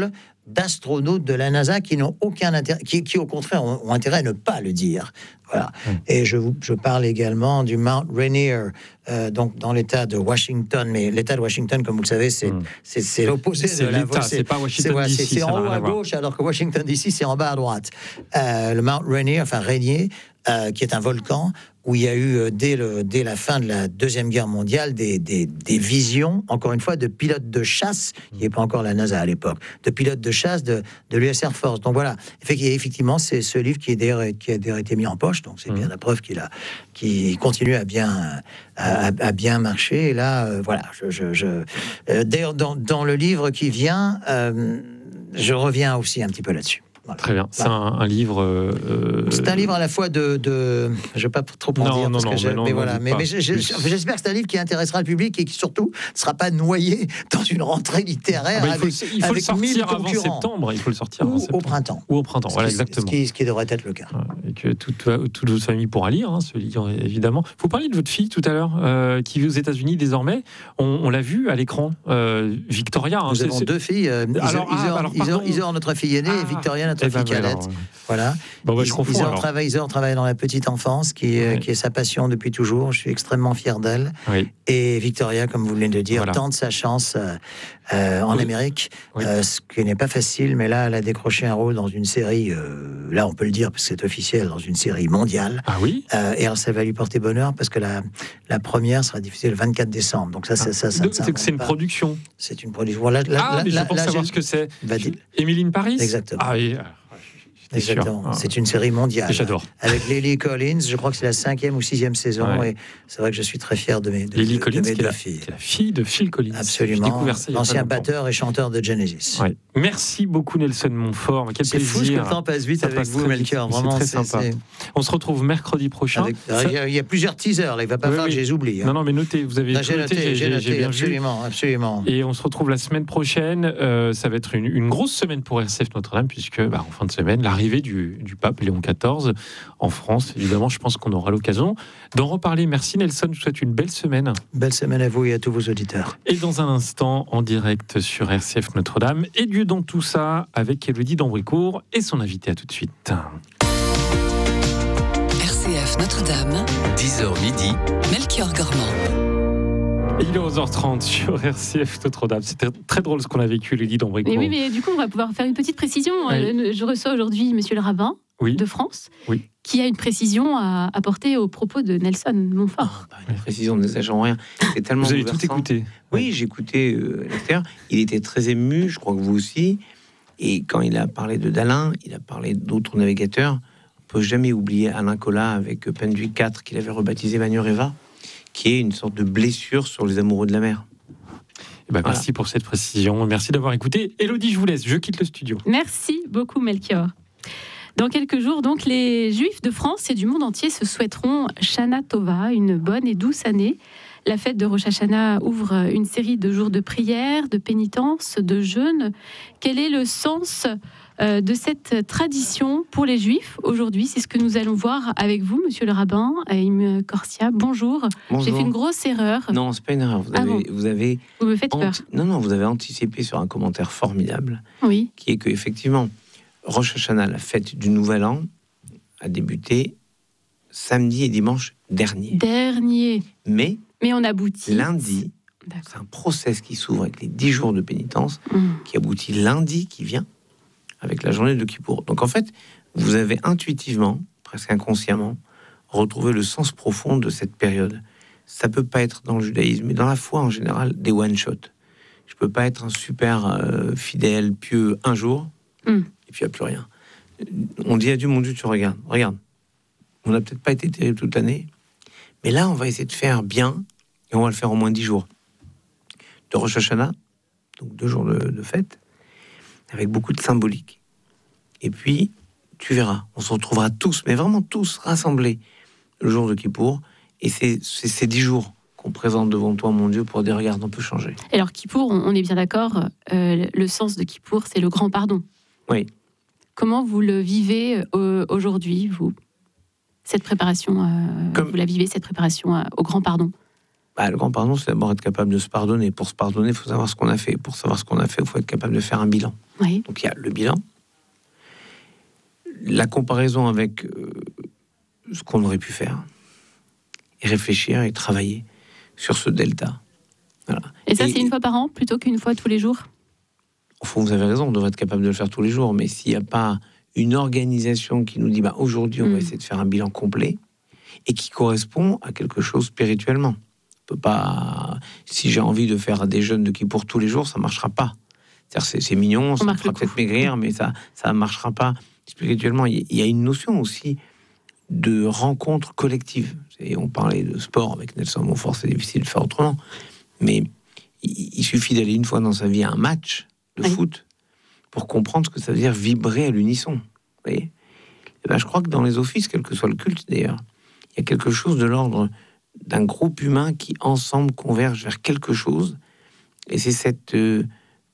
[SPEAKER 1] d'astronautes de la NASA qui n'ont aucun intérêt, qui, qui au contraire ont, ont intérêt à ne pas le dire. Voilà. Mmh. Et je, vous, je parle également du Mount Rainier, euh, donc dans l'État de Washington. Mais l'État de Washington, comme vous le savez, c'est, mmh. c'est, c'est l'opposé
[SPEAKER 2] c'est
[SPEAKER 1] de la
[SPEAKER 2] l'État, c'est, c'est pas Washington
[SPEAKER 1] c'est, voilà,
[SPEAKER 2] D C.
[SPEAKER 1] C'est, c'est en haut à gauche, alors que Washington D C, c'est en bas à droite. Euh, le Mount Rainier, enfin Rainier, euh, qui est un volcan, où il y a eu, euh, dès, le, dès la fin de la Deuxième Guerre mondiale, des, des, des visions, encore une fois, de pilotes de chasse, il n'y avait pas encore la NASA à l'époque, de pilotes de chasse de, de l'U S Air Force. Donc voilà, effectivement, c'est ce livre qui, est d'ailleurs, qui a d'ailleurs été mis en poche, donc c'est mmh. bien la preuve qu'il, a, qu'il continue à bien, à, à bien marcher. Et là, euh, voilà, je, je, je, euh, d'ailleurs, dans, dans le livre qui vient, euh, je reviens aussi un petit peu là-dessus.
[SPEAKER 2] Voilà. Très bien. C'est un, un livre. Euh...
[SPEAKER 1] C'est un livre à la fois de. de... Je ne vais pas trop en
[SPEAKER 2] non,
[SPEAKER 1] dire.
[SPEAKER 2] Non,
[SPEAKER 1] parce
[SPEAKER 2] non,
[SPEAKER 1] que
[SPEAKER 2] mais, non,
[SPEAKER 1] mais
[SPEAKER 2] non,
[SPEAKER 1] voilà. Mais, mais j'espère que c'est un livre qui intéressera le public et qui surtout ne sera pas noyé dans une rentrée littéraire.
[SPEAKER 2] Ah bah, il faut,
[SPEAKER 1] avec,
[SPEAKER 2] il faut
[SPEAKER 1] avec
[SPEAKER 2] le sortir avant
[SPEAKER 1] concurrents.
[SPEAKER 2] septembre. Il faut le sortir
[SPEAKER 1] ou
[SPEAKER 2] avant septembre.
[SPEAKER 1] Au printemps.
[SPEAKER 2] Ou au printemps. Voilà,
[SPEAKER 1] ce qui,
[SPEAKER 2] exactement.
[SPEAKER 1] Ce qui, ce qui devrait être le cas.
[SPEAKER 2] Et que toute, toute votre famille pourra lire hein, ce livre, évidemment. Vous parliez de votre fille tout à l'heure, euh, qui vit aux États-Unis désormais. On, on l'a vu à l'écran. Euh, Victoria. Hein,
[SPEAKER 1] Nous
[SPEAKER 2] c'est,
[SPEAKER 1] avons
[SPEAKER 2] c'est...
[SPEAKER 1] deux filles. Euh,
[SPEAKER 2] alors,
[SPEAKER 1] Isor,
[SPEAKER 2] ah, alors,
[SPEAKER 1] Isor, Isor, notre fille aînée, ah, et Victoria, notre fille cadette. Voilà.
[SPEAKER 2] Bon, bah, je confonds,
[SPEAKER 1] Isor travaille, Isor travaille dans la petite enfance, qui, oui. qui est sa passion depuis toujours. Je suis extrêmement fier d'elle. Oui. Et Victoria, comme vous venez de dire, voilà. tente sa chance euh, euh, en oui. Amérique, oui. euh, ce qui n'est pas facile, mais là, elle a décroché un rôle dans une série, euh, là, on peut le dire, parce que c'est officiel, dans une série mondiale.
[SPEAKER 2] Ah oui
[SPEAKER 1] euh, Et alors, ça va lui porter bonheur, parce que la, la première sera diffusée le vingt-quatre décembre. Donc ça, ça, ah. ça, ça,
[SPEAKER 2] Donc,
[SPEAKER 1] ça
[SPEAKER 2] c'est, c'est une pas. production.
[SPEAKER 1] C'est une production. Voilà, la,
[SPEAKER 2] ah,
[SPEAKER 1] la,
[SPEAKER 2] mais
[SPEAKER 1] la,
[SPEAKER 2] je pense
[SPEAKER 1] la,
[SPEAKER 2] savoir
[SPEAKER 1] la,
[SPEAKER 2] ce que c'est.
[SPEAKER 1] Bah,
[SPEAKER 2] Émilie Paris.
[SPEAKER 1] Exactement.
[SPEAKER 2] Ah oui.
[SPEAKER 1] Exactement. Ah. C'est une série mondiale.
[SPEAKER 2] J'adore.
[SPEAKER 1] Avec Lily Collins, je crois que c'est la cinquième ou sixième saison. Ouais. Et c'est vrai que je suis très fier de mes, de,
[SPEAKER 2] Lily
[SPEAKER 1] de,
[SPEAKER 2] Collins,
[SPEAKER 1] de mes
[SPEAKER 2] qui
[SPEAKER 1] deux
[SPEAKER 2] est
[SPEAKER 1] filles.
[SPEAKER 2] La, la fille de Phil Collins.
[SPEAKER 1] Absolument. L'ancien batteur et chanteur de Genesis.
[SPEAKER 2] Ouais. Merci beaucoup Nelson Montfort. Quel
[SPEAKER 1] c'est
[SPEAKER 2] plaisir.
[SPEAKER 1] fou ce que le temps passe vite
[SPEAKER 2] Ça
[SPEAKER 1] avec
[SPEAKER 2] passe
[SPEAKER 1] vous, Melchior. Vraiment,
[SPEAKER 2] c'est très
[SPEAKER 1] c'est,
[SPEAKER 2] sympa.
[SPEAKER 1] C'est...
[SPEAKER 2] On se retrouve mercredi prochain. Avec,
[SPEAKER 1] Ça... Il, y a, il y a plusieurs teasers. Là. Il ne va pas oui, falloir oui. que je les oublie. Hein.
[SPEAKER 2] Non, non, mais notez. Vous avez
[SPEAKER 1] non, j'ai noté, j'ai, j'ai, noté, j'ai bien absolument, vu. absolument.
[SPEAKER 2] Et on se retrouve la semaine prochaine. Euh, ça va être une, une grosse semaine pour R C F Notre-Dame, puisque bah, en fin de semaine, l'arrivée du, du pape Léon quatorze en France. Évidemment, je pense qu'on aura l'occasion d'en reparler. Merci Nelson, je vous souhaite une belle semaine.
[SPEAKER 1] Belle semaine à vous et à tous vos auditeurs.
[SPEAKER 2] Et dans un instant, en direct sur R C F Notre-Dame, et Dieu dans tout ça, avec Élodie d'Ambricourt et son invité. À tout de suite.
[SPEAKER 3] R C F Notre-Dame,
[SPEAKER 4] dix heures midi,
[SPEAKER 3] Melchior Gormand.
[SPEAKER 2] Il est onze heures trente sur R C F Notre-Dame. C'était très drôle ce qu'on a vécu, Élodie d'Ambricourt.
[SPEAKER 5] Mais oui, mais du coup, on va pouvoir faire une petite précision. Oui. Je reçois aujourd'hui Monsieur le rabbin oui. de France, oui. qui a une précision à apporter aux propos de Nelson Montfort.
[SPEAKER 6] Oh, bah, une précision, n'exagérons rien. C'est tellement
[SPEAKER 2] vous avez tout écouté.
[SPEAKER 6] Oui, oui. j'ai écouté euh, l'acteur. Il était très ému, je crois que vous aussi. Et quand il a parlé de Dalin, il a parlé d'autres navigateurs. On ne peut jamais oublier Alain Collat avec Penduic quatre, qu'il avait rebaptisé Manureva, qui est une sorte de blessure sur les amoureux de la mer.
[SPEAKER 2] Eh ben, voilà. Merci pour cette précision. Merci d'avoir écouté. Élodie, je vous laisse. Je quitte le studio.
[SPEAKER 5] Merci beaucoup, Melchior. Dans quelques jours, donc, les Juifs de France et du monde entier se souhaiteront Shana Tova, une bonne et douce année. La fête de Rosh Hashanah ouvre une série de jours de prière, de pénitence, de jeûne. Quel est le sens euh, de cette tradition pour les Juifs aujourd'hui? C'est ce que nous allons voir avec vous, monsieur le rabbin, Haïm Korsia. Bonjour. Bonjour. J'ai fait une grosse erreur.
[SPEAKER 6] Non, c'est pas une erreur. Vous avez, ah bon. vous avez
[SPEAKER 5] vous me faites anti- peur.
[SPEAKER 6] Non, non, vous avez anticipé sur un commentaire formidable.
[SPEAKER 5] Oui.
[SPEAKER 6] Qui est que effectivement, Rosh Hashanah, la fête du Nouvel An, a débuté samedi et dimanche dernier.
[SPEAKER 5] Dernier.
[SPEAKER 6] Mais
[SPEAKER 5] Mais on aboutit.
[SPEAKER 6] Lundi, D'accord. c'est un process qui s'ouvre avec les dix jours de pénitence, mmh. qui aboutit lundi qui vient, avec la journée de Kippour. Donc en fait, vous avez intuitivement, presque inconsciemment, retrouvé le sens profond de cette période. Ça peut pas être dans le judaïsme, mais dans la foi en général, des one-shot. Je peux pas être un super euh, fidèle, pieux un jour, mmh. et puis il n'y a plus rien. On dit à Dieu, mon Dieu, tu regardes, regarde. On n'a peut-être pas été terrible toute l'année, mais là, on va essayer de faire bien, et on va le faire en moins dix jours. De Rosh Hashanah, donc deux jours de, de fête, avec beaucoup de symbolique. Et puis, tu verras, on se retrouvera tous, mais vraiment tous, rassemblés, le jour de Kippour, et c'est, c'est ces dix jours qu'on présente devant toi, mon Dieu, pour dire, regarde, on peut changer.
[SPEAKER 5] Alors, Kippour, on est bien d'accord, euh, le sens de Kippour, c'est le grand pardon.
[SPEAKER 6] Oui.
[SPEAKER 5] Comment vous le vivez euh, aujourd'hui, vous ? Cette préparation, euh, Comme... vous la vivez, cette préparation euh, au grand pardon?
[SPEAKER 6] bah, le grand pardon, c'est d'abord être capable de se pardonner. Pour se pardonner, il faut savoir ce qu'on a fait. Pour savoir ce qu'on a fait, il faut être capable de faire un bilan.
[SPEAKER 5] Oui.
[SPEAKER 6] Donc il y a le bilan, la comparaison avec euh, ce qu'on aurait pu faire, et réfléchir et travailler sur ce delta. Voilà.
[SPEAKER 5] Et ça,
[SPEAKER 6] et,
[SPEAKER 5] c'est une fois par an plutôt qu'une fois tous les jours?
[SPEAKER 6] Au fond, vous avez raison, on devrait être capable de le faire tous les jours, mais s'il n'y a pas une organisation qui nous dit bah, aujourd'hui, on mmh. va essayer de faire un bilan complet et qui correspond à quelque chose spirituellement. On peut pas. Si j'ai envie de faire des jeûnes de Kippour tous les jours, ça ne marchera pas. C'est-à-dire, c'est, c'est mignon, on ça fera peut-être maigrir, mais ça ne marchera pas spirituellement. Il y a une notion aussi de rencontre collective. Et on parlait de sport avec Nelson Montfort, c'est difficile de faire autrement. Mais il, il suffit d'aller une fois dans sa vie à un match de oui. foot pour comprendre ce que ça veut dire vibrer à l'unisson. Vous voyez ? Et ben, je crois que dans les offices, quel que soit le culte d'ailleurs, il y a quelque chose de l'ordre d'un groupe humain qui ensemble converge vers quelque chose. Et c'est cette euh,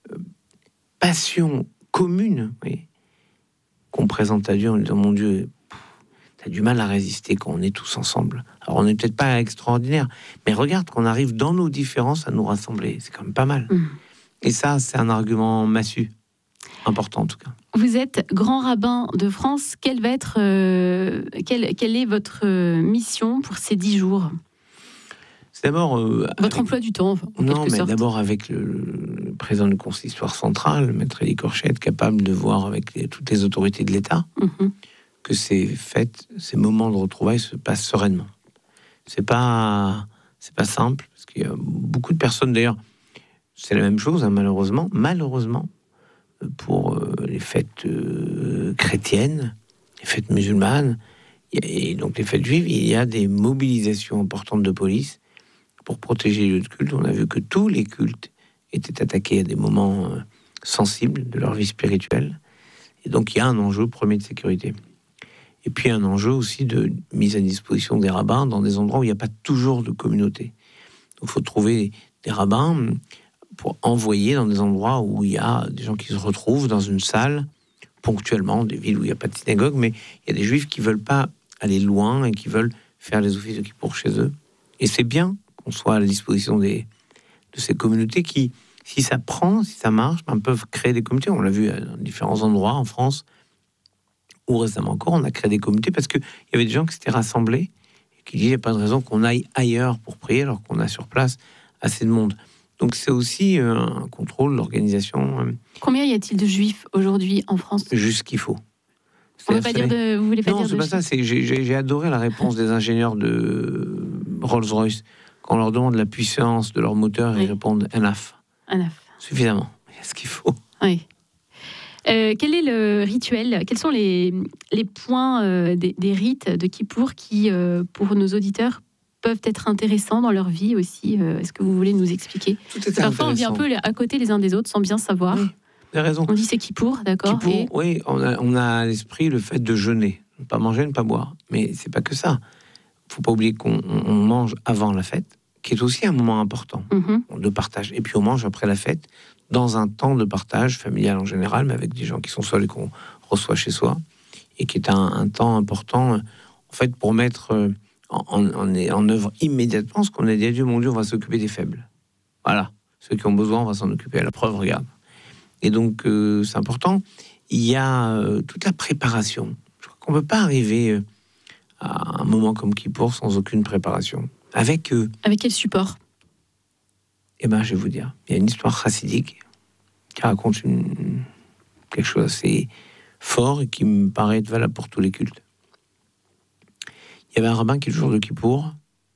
[SPEAKER 6] passion commune, oui, qu'on présente à Dieu en disant mon Dieu, t'as du mal à résister quand on est tous ensemble. Alors on n'est peut-être pas extraordinaire, mais regarde qu'on arrive dans nos différences à nous rassembler, c'est quand même pas mal. Mmh. Et ça, c'est un argument massu, important en tout cas.
[SPEAKER 5] Vous êtes grand rabbin de France. Quelle va être, euh, quelle, quelle est votre mission pour ces dix jours ?
[SPEAKER 6] C'est d'abord euh,
[SPEAKER 5] votre avec... emploi du temps. En
[SPEAKER 6] non, mais
[SPEAKER 5] sorte.
[SPEAKER 6] D'abord avec le, le président du consistoire central, Maître Élie Korchet, capable de voir avec les, toutes les autorités de l'État mmh. que ces fêtes, ces moments de retrouvailles se passent sereinement. C'est pas, c'est pas simple parce qu'il y a beaucoup de personnes d'ailleurs. C'est la même chose, hein, malheureusement. Malheureusement, pour euh, les fêtes euh, chrétiennes, les fêtes musulmanes, et donc les fêtes juives, il y a des mobilisations importantes de police pour protéger les lieux de culte. On a vu que tous les cultes étaient attaqués à des moments euh, sensibles de leur vie spirituelle. Et donc il y a un enjeu premier de sécurité. Et puis un enjeu aussi de mise à disposition des rabbins dans des endroits où il n'y a pas toujours de communauté. Donc il faut trouver des rabbins pour envoyer dans des endroits où il y a des gens qui se retrouvent dans une salle, ponctuellement, des villes où il n'y a pas de synagogue, mais il y a des juifs qui ne veulent pas aller loin et qui veulent faire les offices de Kippour chez eux. Et c'est bien qu'on soit à la disposition des, de ces communautés qui, si ça prend, si ça marche, ben, peuvent créer des communautés. On l'a vu dans différents endroits en France, ou récemment encore, on a créé des communautés parce qu'il y avait des gens qui s'étaient rassemblés et qui disaient qu'il n'y a pas de raison qu'on aille ailleurs pour prier alors qu'on a sur place assez de monde. Donc c'est aussi euh, un contrôle, l'organisation. Euh,
[SPEAKER 5] Combien y a-t-il de juifs aujourd'hui en France ?
[SPEAKER 6] Juste ce qu'il faut.
[SPEAKER 5] On veut pas dire de, vous voulez pas
[SPEAKER 6] non,
[SPEAKER 5] dire
[SPEAKER 6] c'est
[SPEAKER 5] de
[SPEAKER 6] pas ça. C'est, j'ai, j'ai, j'ai adoré la réponse des ingénieurs de Rolls-Royce. Quand on leur demande la puissance de leur moteur, oui. ils répondent enough.
[SPEAKER 5] Enough.
[SPEAKER 6] Suffisamment. Il y a ce qu'il faut.
[SPEAKER 5] Oui. Euh, quel est le rituel ? Quels sont les, les points euh, des, des rites de Kippour qui, euh, pour nos auditeurs, peuvent être intéressants dans leur vie aussi. euh, Est-ce que vous voulez nous expliquer ?
[SPEAKER 6] Tout est
[SPEAKER 5] Parfois, on vit un peu à côté les uns des autres sans bien savoir.
[SPEAKER 6] Oui, vous avez raison.
[SPEAKER 5] On dit c'est Kippour, d'accord.
[SPEAKER 6] Kippour,
[SPEAKER 5] et...
[SPEAKER 6] oui, on a, on a à l'esprit le fait de jeûner. Ne pas manger, ne pas boire. Mais c'est pas que ça. Il ne faut pas oublier qu'on on mange avant la fête, qui est aussi un moment important mm-hmm. de partage. Et puis on mange après la fête, dans un temps de partage familial en général, mais avec des gens qui sont seuls et qu'on reçoit chez soi, et qui est un, un temps important, en fait, pour mettre... Euh, En, en, en œuvre immédiatement ce qu'on a dit à Dieu, mon Dieu, on va s'occuper des faibles. Voilà, ceux qui ont besoin, on va s'en occuper. À la preuve, regarde. Et donc, euh, c'est important. Il y a euh, toute la préparation. Je crois qu'on ne peut pas arriver euh, à un moment comme Kippour sans aucune préparation. Avec eux.
[SPEAKER 5] Euh, Avec quel support ?
[SPEAKER 6] Eh bien, je vais vous dire. Il y a une histoire chassidique qui raconte une, quelque chose d'assez fort et qui me paraît être valable pour tous les cultes. Il y avait un rabbin qui, le jour de Kippour,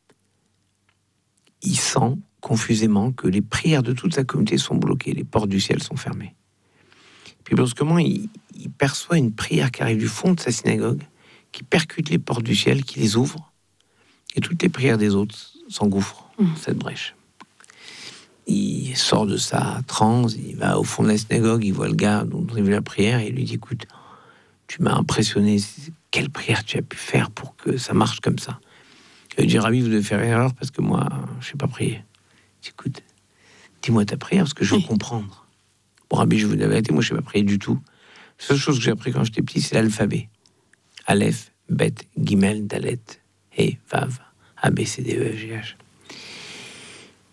[SPEAKER 6] il sent confusément que les prières de toute sa communauté sont bloquées, les portes du ciel sont fermées. Puis brusquement, il, il perçoit une prière qui arrive du fond de sa synagogue, qui percute les portes du ciel, qui les ouvre, et toutes les prières des autres s'engouffrent dans mmh. cette brèche. Il sort de sa transe, il va au fond de la synagogue, il voit le gars dont il veut la prière, et il lui dit, écoute, tu m'as impressionné, quelle prière tu as pu faire pour que ça marche comme ça ? Il dit, Rabbi, vous devez faire erreur parce que moi, je ne sais pas prier. Je dis, écoute, dis-moi ta prière parce que je veux oui. comprendre. Bon, Rabbi, je vous dis la vérité, moi, je ne sais pas prier du tout. La seule chose que j'ai appris quand j'étais petit, c'est l'alphabet. Aleph, Bet, Gimel, Dalet, He, Vav, A, B, C, D, E, F, G, H.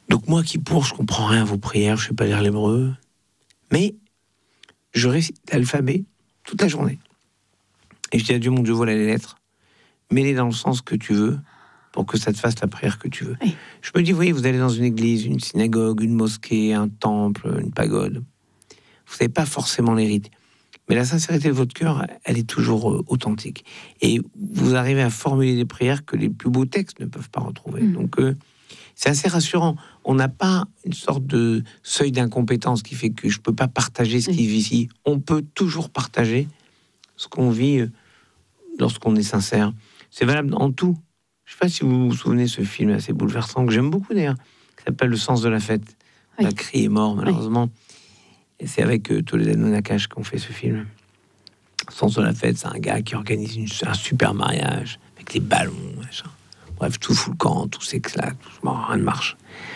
[SPEAKER 6] Donc moi, qui pour, je comprends rien à vos prières, je ne sais pas lire l'hébreu, mais je récite l'alphabet toute la journée. Et je dis à Dieu, mon Dieu, voilà les lettres, mets-les dans le sens que tu veux, pour que ça te fasse la prière que tu veux.
[SPEAKER 5] Oui.
[SPEAKER 6] Je me dis, vous voyez, vous allez dans une église, une synagogue, une mosquée, un temple, une pagode, vous n'avez pas forcément les rites. Mais la sincérité de votre cœur, elle est toujours euh, authentique. Et vous arrivez à formuler des prières que les plus beaux textes ne peuvent pas retrouver. Mmh. Donc, euh, c'est assez rassurant. On n'a pas une sorte de seuil d'incompétence qui fait que je ne peux pas partager ce qui vit ici. On peut toujours partager ce qu'on vit euh, lorsqu'on est sincère. C'est valable en tout. Je ne sais pas si vous vous souvenez de ce film assez bouleversant, que j'aime beaucoup d'ailleurs, qui s'appelle Le sens de la fête. Oui. Macri est mort, malheureusement. Oui. Et c'est avec euh, Toledano Nakache qu'on fait ce film. Le sens de la fête, c'est un gars qui organise une, un super mariage avec des ballons, machin. Bref, tout fout le camp, tout s'éclate, tout, rien ne marche.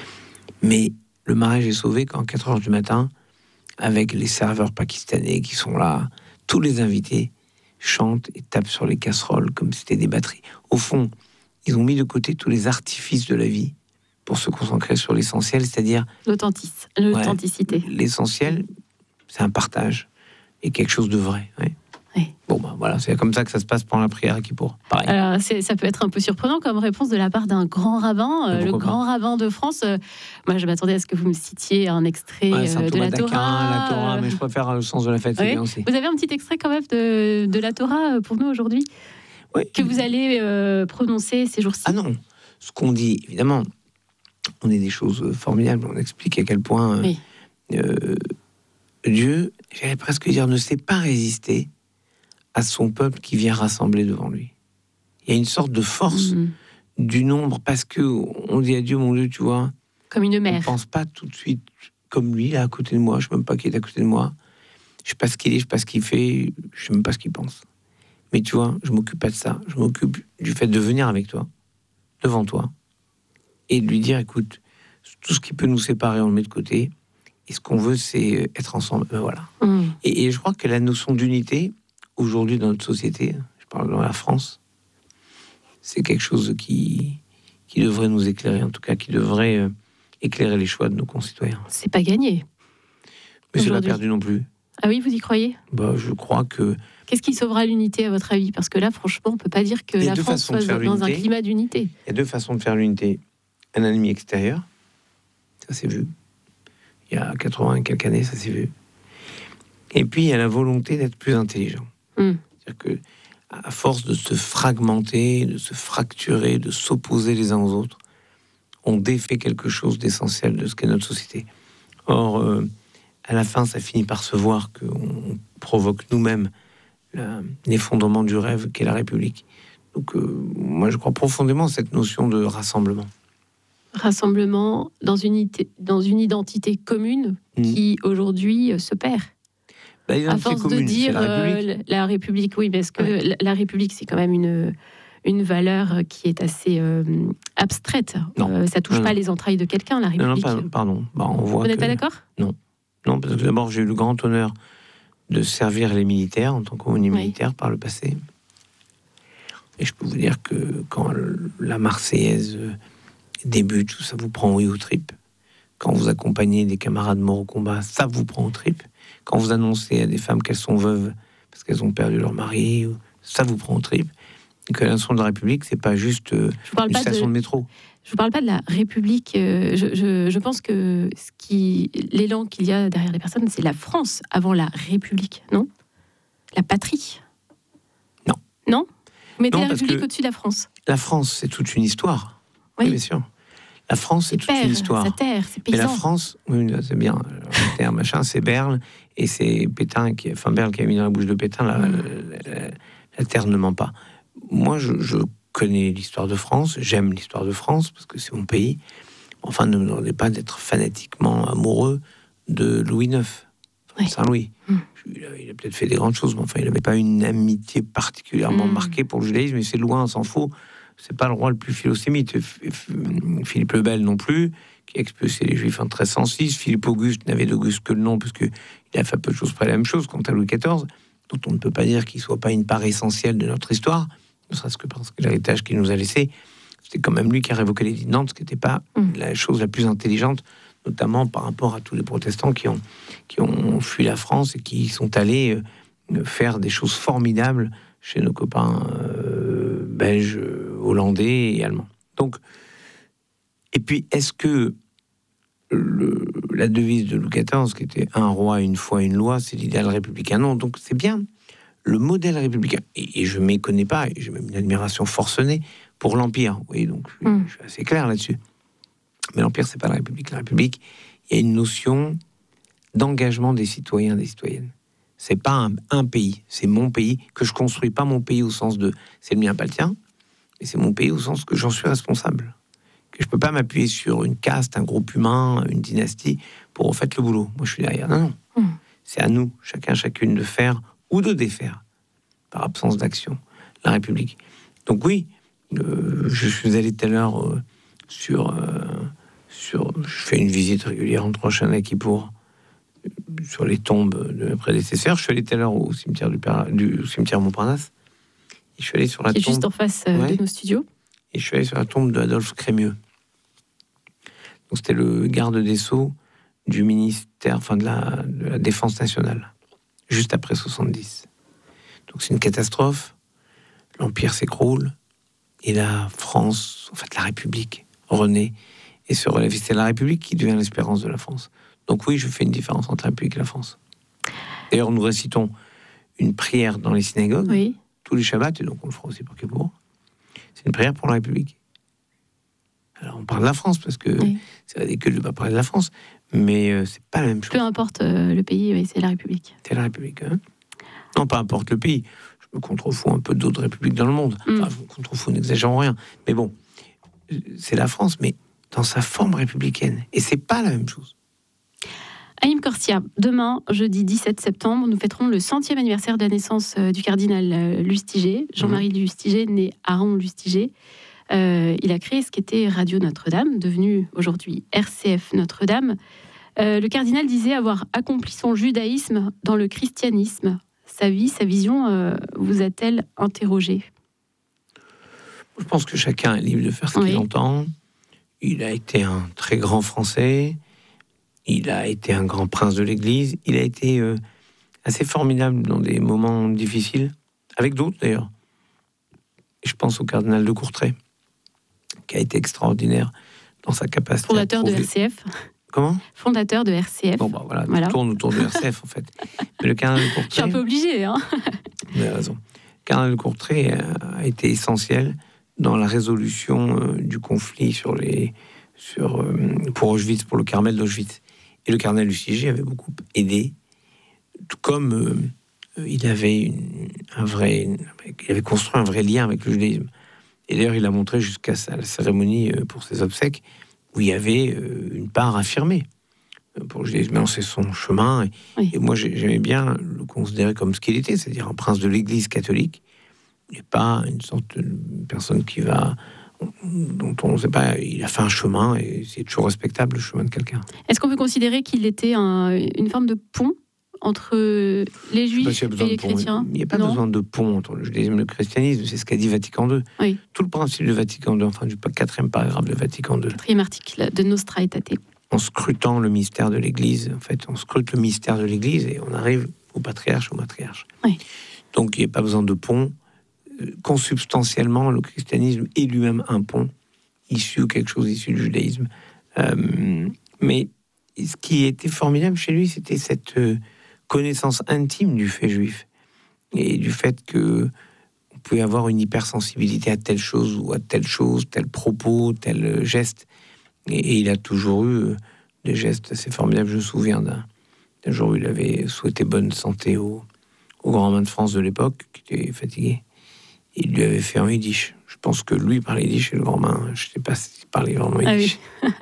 [SPEAKER 6] Mais le mariage est sauvé quand, à quatre heures du matin, avec les serveurs pakistanais qui sont là, tous les invités chantent et tapent sur les casseroles comme si c'était des batteries. Au fond, ils ont mis de côté tous les artifices de la vie pour se concentrer sur l'essentiel, c'est-à-dire...
[SPEAKER 5] L'authentic- l'authenticité.
[SPEAKER 6] Ouais, l'essentiel, c'est un partage et quelque chose de vrai. Ouais.
[SPEAKER 5] Oui.
[SPEAKER 6] Bon, ben voilà, c'est comme ça que ça se passe pendant la prière à Kippour. Pareil.
[SPEAKER 5] Alors, c'est, ça peut être un peu surprenant comme réponse de la part d'un grand rabbin, euh, le grand pas. rabbin de France. Euh, moi, je m'attendais à ce que vous me citiez un extrait
[SPEAKER 6] ouais,
[SPEAKER 5] euh, de la Torah.
[SPEAKER 6] la Torah, mais je préfère le sens de la fête,
[SPEAKER 5] oui.
[SPEAKER 6] c'est bien aussi.
[SPEAKER 5] Vous avez un petit extrait quand même de, de la Torah pour nous aujourd'hui,
[SPEAKER 6] oui.
[SPEAKER 5] que vous allez euh, prononcer ces jours-ci.
[SPEAKER 6] Ah non, ce qu'on dit, évidemment, on est des choses formidables. On explique à quel point oui. euh, Dieu, j'allais presque dire, ne sait pas résister à son peuple qui vient rassembler devant lui. Il y a une sorte de force mmh. du nombre, parce que on dit à Dieu, mon Dieu, tu vois,
[SPEAKER 5] comme une mère.
[SPEAKER 6] On ne pense pas tout de suite comme lui, là, à côté de moi. Je ne sais même pas qui est à côté de moi. Je ne sais pas ce qu'il est, je ne sais pas ce qu'il fait, je ne sais même pas ce qu'il pense. Mais tu vois, je ne m'occupe pas de ça. Je m'occupe du fait de venir avec toi, devant toi, et de lui dire, écoute, tout ce qui peut nous séparer, on le met de côté. Et ce qu'on veut, c'est être ensemble. Ben voilà. Mmh. Et, et je crois que la notion d'unité, aujourd'hui dans notre société, je parle dans la France, c'est quelque chose qui, qui devrait nous éclairer, en tout cas qui devrait euh, éclairer les choix de nos concitoyens.
[SPEAKER 5] C'est pas gagné.
[SPEAKER 6] Mais c'est pas perdu non plus.
[SPEAKER 5] Ah oui, vous y croyez ?
[SPEAKER 6] Bah, je crois que...
[SPEAKER 5] Qu'est-ce qui sauvera l'unité à votre avis ? Parce que là, franchement, on peut pas dire que la France soit dans l'unité. Un climat d'unité.
[SPEAKER 6] Il y a deux façons de faire l'unité. Un ennemi extérieur, ça s'est vu. Il y a quatre-vingts et quelques années, ça s'est vu. Et puis, il y a la volonté d'être plus intelligent. Mmh. C'est-à-dire que, à force de se fragmenter, de se fracturer, de s'opposer les uns aux autres, on défait quelque chose d'essentiel de ce qu'est notre société. Or, euh, à la fin, ça finit par se voir qu'on provoque nous-mêmes la, l'effondrement du rêve qu'est la République. Donc, euh, moi, je crois profondément à cette notion de rassemblement.
[SPEAKER 5] Rassemblement dans une, ité- dans une identité commune mmh. qui, aujourd'hui, se perd.
[SPEAKER 6] Bah,
[SPEAKER 5] à force
[SPEAKER 6] commune,
[SPEAKER 5] de dire
[SPEAKER 6] la République.
[SPEAKER 5] Euh, la République, oui, parce que ouais. la, la République, c'est quand même une, une valeur qui est assez euh, abstraite. Euh, ça touche non, pas non. les entrailles de quelqu'un, la République.
[SPEAKER 6] Non, non, pardon. Bah, on voit
[SPEAKER 5] Vous n'êtes
[SPEAKER 6] que...
[SPEAKER 5] pas d'accord ?
[SPEAKER 6] Non. Non, parce que d'abord, j'ai eu le grand honneur de servir les militaires en tant qu'aumônier oui. militaire par le passé. Et je peux vous dire que quand la Marseillaise débute, ça vous prend oui aux tripes. Quand vous accompagnez des camarades morts au combat, ça vous prend aux tripes. Quand vous annoncez à des femmes qu'elles sont veuves parce qu'elles ont perdu leur mari, ça vous prend aux tripes. Et que la nation de la République, c'est pas juste euh, une station de... de métro.
[SPEAKER 5] Je vous parle pas de la République. Euh, je, je, je pense que ce qui, l'élan qu'il y a derrière les personnes, c'est la France avant la République, non ? La patrie.
[SPEAKER 6] Non.
[SPEAKER 5] Non ? Vous mettez non, la République au-dessus de la France.
[SPEAKER 6] La France, c'est toute une histoire. Oui, bien sûr. La France, c'est, c'est toute père, une histoire.
[SPEAKER 5] Sa terre, c'est paysan.
[SPEAKER 6] Mais la France, oui, c'est bien. La terre, machin, c'est Berle, et c'est Pétain, qui, enfin Berle qui a mis dans la bouche de Pétain, la, mmh. la, la, la terre ne ment pas. Moi, je, je connais l'histoire de France, j'aime l'histoire de France, parce que c'est mon pays. Enfin, ne me demandez pas d'être fanatiquement amoureux de Louis neuf, oui. Saint-Louis. Mmh. Il, a, il a peut-être fait des grandes choses, mais enfin, il n'avait pas une amitié particulièrement mmh. marquée pour le judaïsme, mais c'est loin, on s'en fout. C'est pas le roi le plus philosémite. Philippe le Bel non plus, qui a expulsé les Juifs en treize cent six. Philippe Auguste n'avait d'Auguste que le nom, parce qu'il a fait peu de choses près la même chose. Quant à Louis quatorze, dont on ne peut pas dire qu'il soit pas une part essentielle de notre histoire, ne serait-ce que parce que l'héritage qu'il nous a laissé, c'était quand même lui qui a révoqué l'édit de Nantes, ce qui n'était pas mmh. la chose la plus intelligente, notamment par rapport à tous les protestants qui ont, qui ont fui la France et qui sont allés euh, faire des choses formidables chez nos copains euh, belges, hollandais et allemands. Donc, et puis, est-ce que le, la devise de Louis quatorze, qui était un roi, une foi, une loi, c'est l'idéal républicain? Non, donc c'est bien le modèle républicain. Et, et je ne m'y connais pas, et j'ai même une admiration forcenée pour l'Empire. Oui, donc je, mm. je suis assez clair là-dessus. Mais l'Empire, c'est pas la République. La République, il y a une notion d'engagement des citoyens, des citoyennes. C'est pas un, un pays, c'est mon pays, que je construis pas mon pays au sens de c'est le mien, pas le tien, mais c'est mon pays au sens que j'en suis responsable. Que je peux pas m'appuyer sur une caste, un groupe humain, une dynastie pour en fait le boulot. Moi, je suis derrière. Non, non. Mmh. C'est à nous, chacun, chacune, de faire ou de défaire, par absence d'action, la République. Donc oui, euh, je suis allé tout à l'heure euh, sur, euh, sur... Je fais une visite régulière entre Rosh Hashanah et Kippour, sur les tombes de mes prédécesseurs. Je suis allé tout à l'heure au cimetière du, Père, du cimetière Montparnasse. Et je suis allé sur la
[SPEAKER 5] Qui
[SPEAKER 6] tombe...
[SPEAKER 5] est juste en face euh, ouais. de nos studios. Et
[SPEAKER 6] je suis allé sur la tombe d'Adolphe Crémieux. Donc c'était le garde des Sceaux du ministère, enfin de la, de la Défense nationale, juste après soixante-dix. Donc c'est une catastrophe. L'Empire s'écroule. Et la France, en fait la République, renaît et se relève. C'est la République qui devient l'espérance de la France. Donc oui, je fais une différence entre la République et la France. D'ailleurs, nous récitons une prière dans les synagogues, oui. tous les Shabbats, et donc on le fera aussi pour Kippour. C'est une prière pour la République. Alors on parle de la France, parce que oui. c'est ridicule de ne pas parler de la France, mais euh, c'est pas la même chose.
[SPEAKER 5] Peu importe euh, le pays, oui, c'est la République.
[SPEAKER 6] C'est la République, hein. Non, peu importe le pays. Je me contrefous un peu d'autres républiques dans le monde. Mm. Enfin, je me contrefous, n'exagérons rien. Mais bon, c'est la France, mais dans sa forme républicaine. Et c'est pas la même chose.
[SPEAKER 5] Haïm Corsia, demain, jeudi dix-sept septembre, nous fêterons le centième anniversaire de la naissance du cardinal Lustiger, Jean-Marie mmh. Lustiger, né Aaron Lustiger. Euh, il a créé ce qu'était Radio Notre-Dame, devenu aujourd'hui R C F Notre-Dame. Euh, le cardinal disait avoir accompli son judaïsme dans le christianisme. Sa vie, sa vision, euh, vous a-t-elle interrogé?
[SPEAKER 6] Je pense que chacun est libre de faire ce oui. qu'il entend. Il a été un très grand Français. Il a été un grand prince de l'Église. Il a été euh, assez formidable dans des moments difficiles, avec d'autres d'ailleurs. Et je pense au cardinal de Courtrai, qui a été extraordinaire dans sa capacité.
[SPEAKER 5] Fondateur
[SPEAKER 6] à
[SPEAKER 5] de R C F.
[SPEAKER 6] Comment ?
[SPEAKER 5] Fondateur de R C F.
[SPEAKER 6] Bon, bah voilà, voilà. tourne autour de R C F en fait. Mais le cardinal de Courtrai.
[SPEAKER 5] Je suis un peu obligé, hein.
[SPEAKER 6] Vous avez raison. Le cardinal de Courtrai a été essentiel dans la résolution euh, du conflit sur les, sur, euh, pour Auschwitz, pour le Carmel d'Auschwitz. Et le cardinal Lustiger avait beaucoup aidé, tout comme euh, il avait une, un vrai, une, il avait construit un vrai lien avec le judaïsme. Et d'ailleurs, il a montré jusqu'à sa, la cérémonie euh, pour ses obsèques où il y avait euh, une part affirmée euh, pour le judaïsme. Non, c'est son chemin. Et, oui. et moi, j'aimais bien le considérer comme ce qu'il était, c'est-à-dire un prince de l'Église catholique, et pas une sorte de personne qui va dont on ne sait pas, il a fait un chemin et c'est toujours respectable le chemin de quelqu'un.
[SPEAKER 5] Est-ce qu'on peut considérer qu'il était un, une forme de pont entre les juifs et les chrétiens?
[SPEAKER 6] Il n'y a pas non. besoin de pont entre le judaïsme et le christianisme, c'est ce qu'a dit Vatican deux. Oui. Tout le principe de Vatican deux, enfin du quatrième paragraphe de Vatican deux.
[SPEAKER 5] Quatrième article de Nostra Aetate.
[SPEAKER 6] En scrutant le mystère de l'Église, en fait, on scrute le mystère de l'Église et on arrive au patriarche, au matriarche.
[SPEAKER 5] Oui.
[SPEAKER 6] Donc il n'y a pas besoin de pont. Consubstantiellement, le christianisme est lui-même un pont issu ou quelque chose issu du judaïsme. Euh, mais ce qui était formidable chez lui, c'était cette euh, connaissance intime du fait juif et du fait que on pouvait avoir une hypersensibilité à telle chose ou à telle chose, tel propos, tel geste. Et, et il a toujours eu euh, des gestes assez formidables. Je me souviens d'un, d'un jour où il avait souhaité bonne santé au, au grand main de France de l'époque, qui était fatigué. Il lui avait fait en yiddish. Je pense que lui parlait yiddish et le grand main, je ne sais pas s'il parlait vraiment yiddish.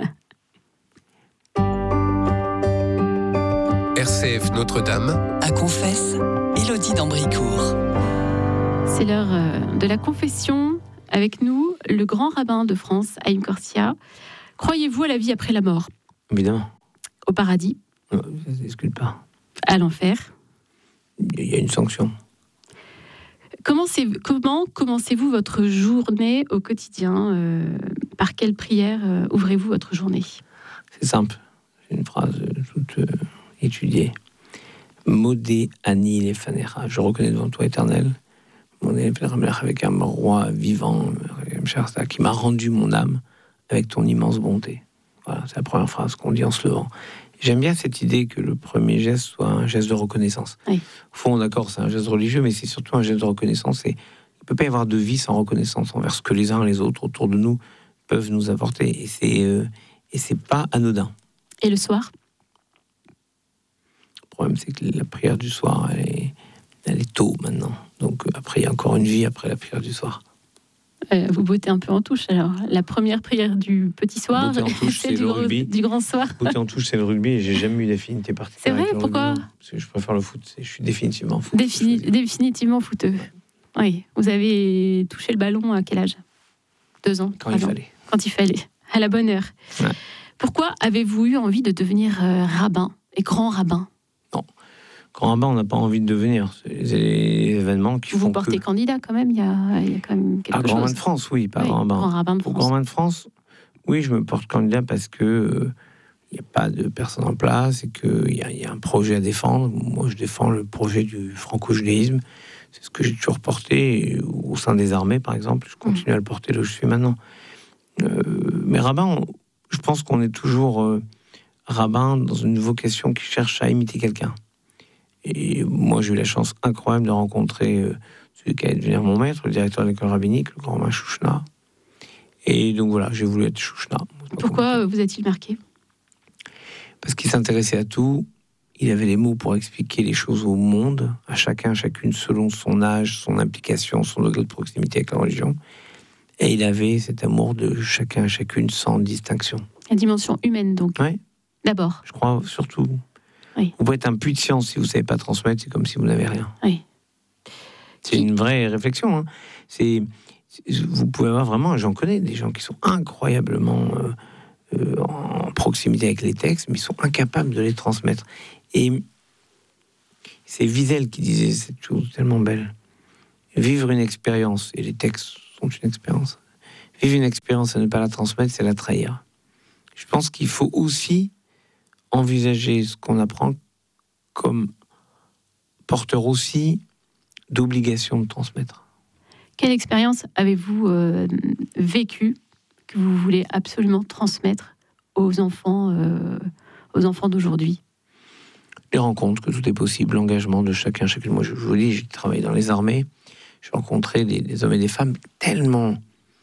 [SPEAKER 3] Ah oui. R C F Notre-Dame. À Confesse, Élodie d'Ambricourt.
[SPEAKER 5] C'est l'heure de la confession. Avec nous, le grand rabbin de France, Haïm Corsia. Croyez-vous à la vie après la mort?
[SPEAKER 6] Évidemment.
[SPEAKER 5] Au paradis?
[SPEAKER 6] Non, ça ne se discute pas.
[SPEAKER 5] À l'enfer?
[SPEAKER 6] Il y a une sanction.
[SPEAKER 5] Comment, c'est, comment commencez-vous votre journée au quotidien euh, Par quelle prière euh, ouvrez-vous votre journée?
[SPEAKER 6] C'est simple, c'est une phrase toute euh, étudiée. Modé Ani Lefanecha. Je reconnais devant toi, Éternel, mon avec un roi vivant, qui m'a rendu mon âme avec ton immense bonté. Voilà, c'est la première phrase qu'on dit en se levant. J'aime bien cette idée que le premier geste soit un geste de reconnaissance.
[SPEAKER 5] Oui.
[SPEAKER 6] Au fond, d'accord, c'est un geste religieux, mais c'est surtout un geste de reconnaissance. Et il ne peut pas y avoir de vie sans reconnaissance envers ce que les uns et les autres autour de nous peuvent nous apporter. Et c'est, euh, et c'est pas anodin.
[SPEAKER 5] Et le soir?
[SPEAKER 6] Le problème, c'est que la prière du soir, elle est, elle est tôt maintenant. Donc après, il y a encore une vie après la prière du soir.
[SPEAKER 5] Euh, vous bottez un peu en touche, alors. La première prière du petit soir,
[SPEAKER 6] touche,
[SPEAKER 5] c'est du, gros, du grand soir.
[SPEAKER 6] Botter en touche, c'est le rugby, et j'ai jamais eu d'affinité particulière.
[SPEAKER 5] C'est vrai, pourquoi?
[SPEAKER 6] Parce que je préfère le foot, je suis définitivement foot.
[SPEAKER 5] Défini- définitivement footeux. Ouais. Oui, vous avez touché le ballon à quel âge? Deux ans?
[SPEAKER 6] Quand il ans. fallait.
[SPEAKER 5] Quand il fallait, à la bonne heure.
[SPEAKER 6] Ouais.
[SPEAKER 5] Pourquoi avez-vous eu envie de devenir euh, rabbin, et grand rabbin?
[SPEAKER 6] Non, grand rabbin, on n'a pas envie de devenir. C'est les événements qui
[SPEAKER 5] vous
[SPEAKER 6] font
[SPEAKER 5] vous portez
[SPEAKER 6] que...
[SPEAKER 5] candidat quand même, il y a, il y a quand même quelque
[SPEAKER 6] ah,
[SPEAKER 5] chose.
[SPEAKER 6] Grand rabbin de France, oui, pas
[SPEAKER 5] oui,
[SPEAKER 6] grand rabbin.
[SPEAKER 5] Grand rabbin de France.
[SPEAKER 6] Grand rabbin de France, oui, je me porte candidat parce que euh, il n'y a pas de personne en place et qu'il y, y a un projet à défendre. Moi, je défends le projet du franco-judaïsme. C'est ce que j'ai toujours porté au sein des armées, par exemple. Je continue mmh. à le porter là où je suis maintenant. Euh, mais rabbin, on, je pense qu'on est toujours euh, rabbin dans une vocation qui cherche à imiter quelqu'un. Et moi, j'ai eu la chance incroyable de rencontrer euh, celui qui allait devenir mon maître, le directeur de l'école rabbinique, le grand rabbin Chouchna. Et donc voilà, j'ai voulu être Chouchna.
[SPEAKER 5] Pourquoi vous a-t-il marqué?
[SPEAKER 6] Parce qu'il s'intéressait à tout. Il avait les mots pour expliquer les choses au monde, à chacun, à chacune, selon son âge, son implication, son degré de proximité avec la religion. Et il avait cet amour de chacun, à chacune, sans distinction.
[SPEAKER 5] La dimension humaine, donc.
[SPEAKER 6] Oui.
[SPEAKER 5] D'abord.
[SPEAKER 6] Je crois, surtout.
[SPEAKER 5] Oui.
[SPEAKER 6] Vous pouvez être un puits de science si vous ne savez pas transmettre, c'est comme si vous n'avez rien.
[SPEAKER 5] Oui.
[SPEAKER 6] C'est une vraie réflexion. Hein. C'est, vous pouvez avoir vraiment, j'en connais des gens qui sont incroyablement euh, euh, en proximité avec les textes, mais ils sont incapables de les transmettre. Et c'est Wiesel qui disait cette chose tellement belle. Vivre une expérience, et les textes sont une expérience. Vivre une expérience et ne pas la transmettre, c'est la trahir. Je pense qu'il faut aussi envisager ce qu'on apprend comme porteur aussi d'obligation de transmettre.
[SPEAKER 5] Quelle expérience avez-vous euh, vécue que vous voulez absolument transmettre aux enfants, euh, aux enfants d'aujourd'hui?
[SPEAKER 6] Les rencontres, que tout est possible, l'engagement de chacun, chacune. Moi, je vous dis, j'ai travaillé dans les armées, j'ai rencontré des, des hommes et des femmes tellement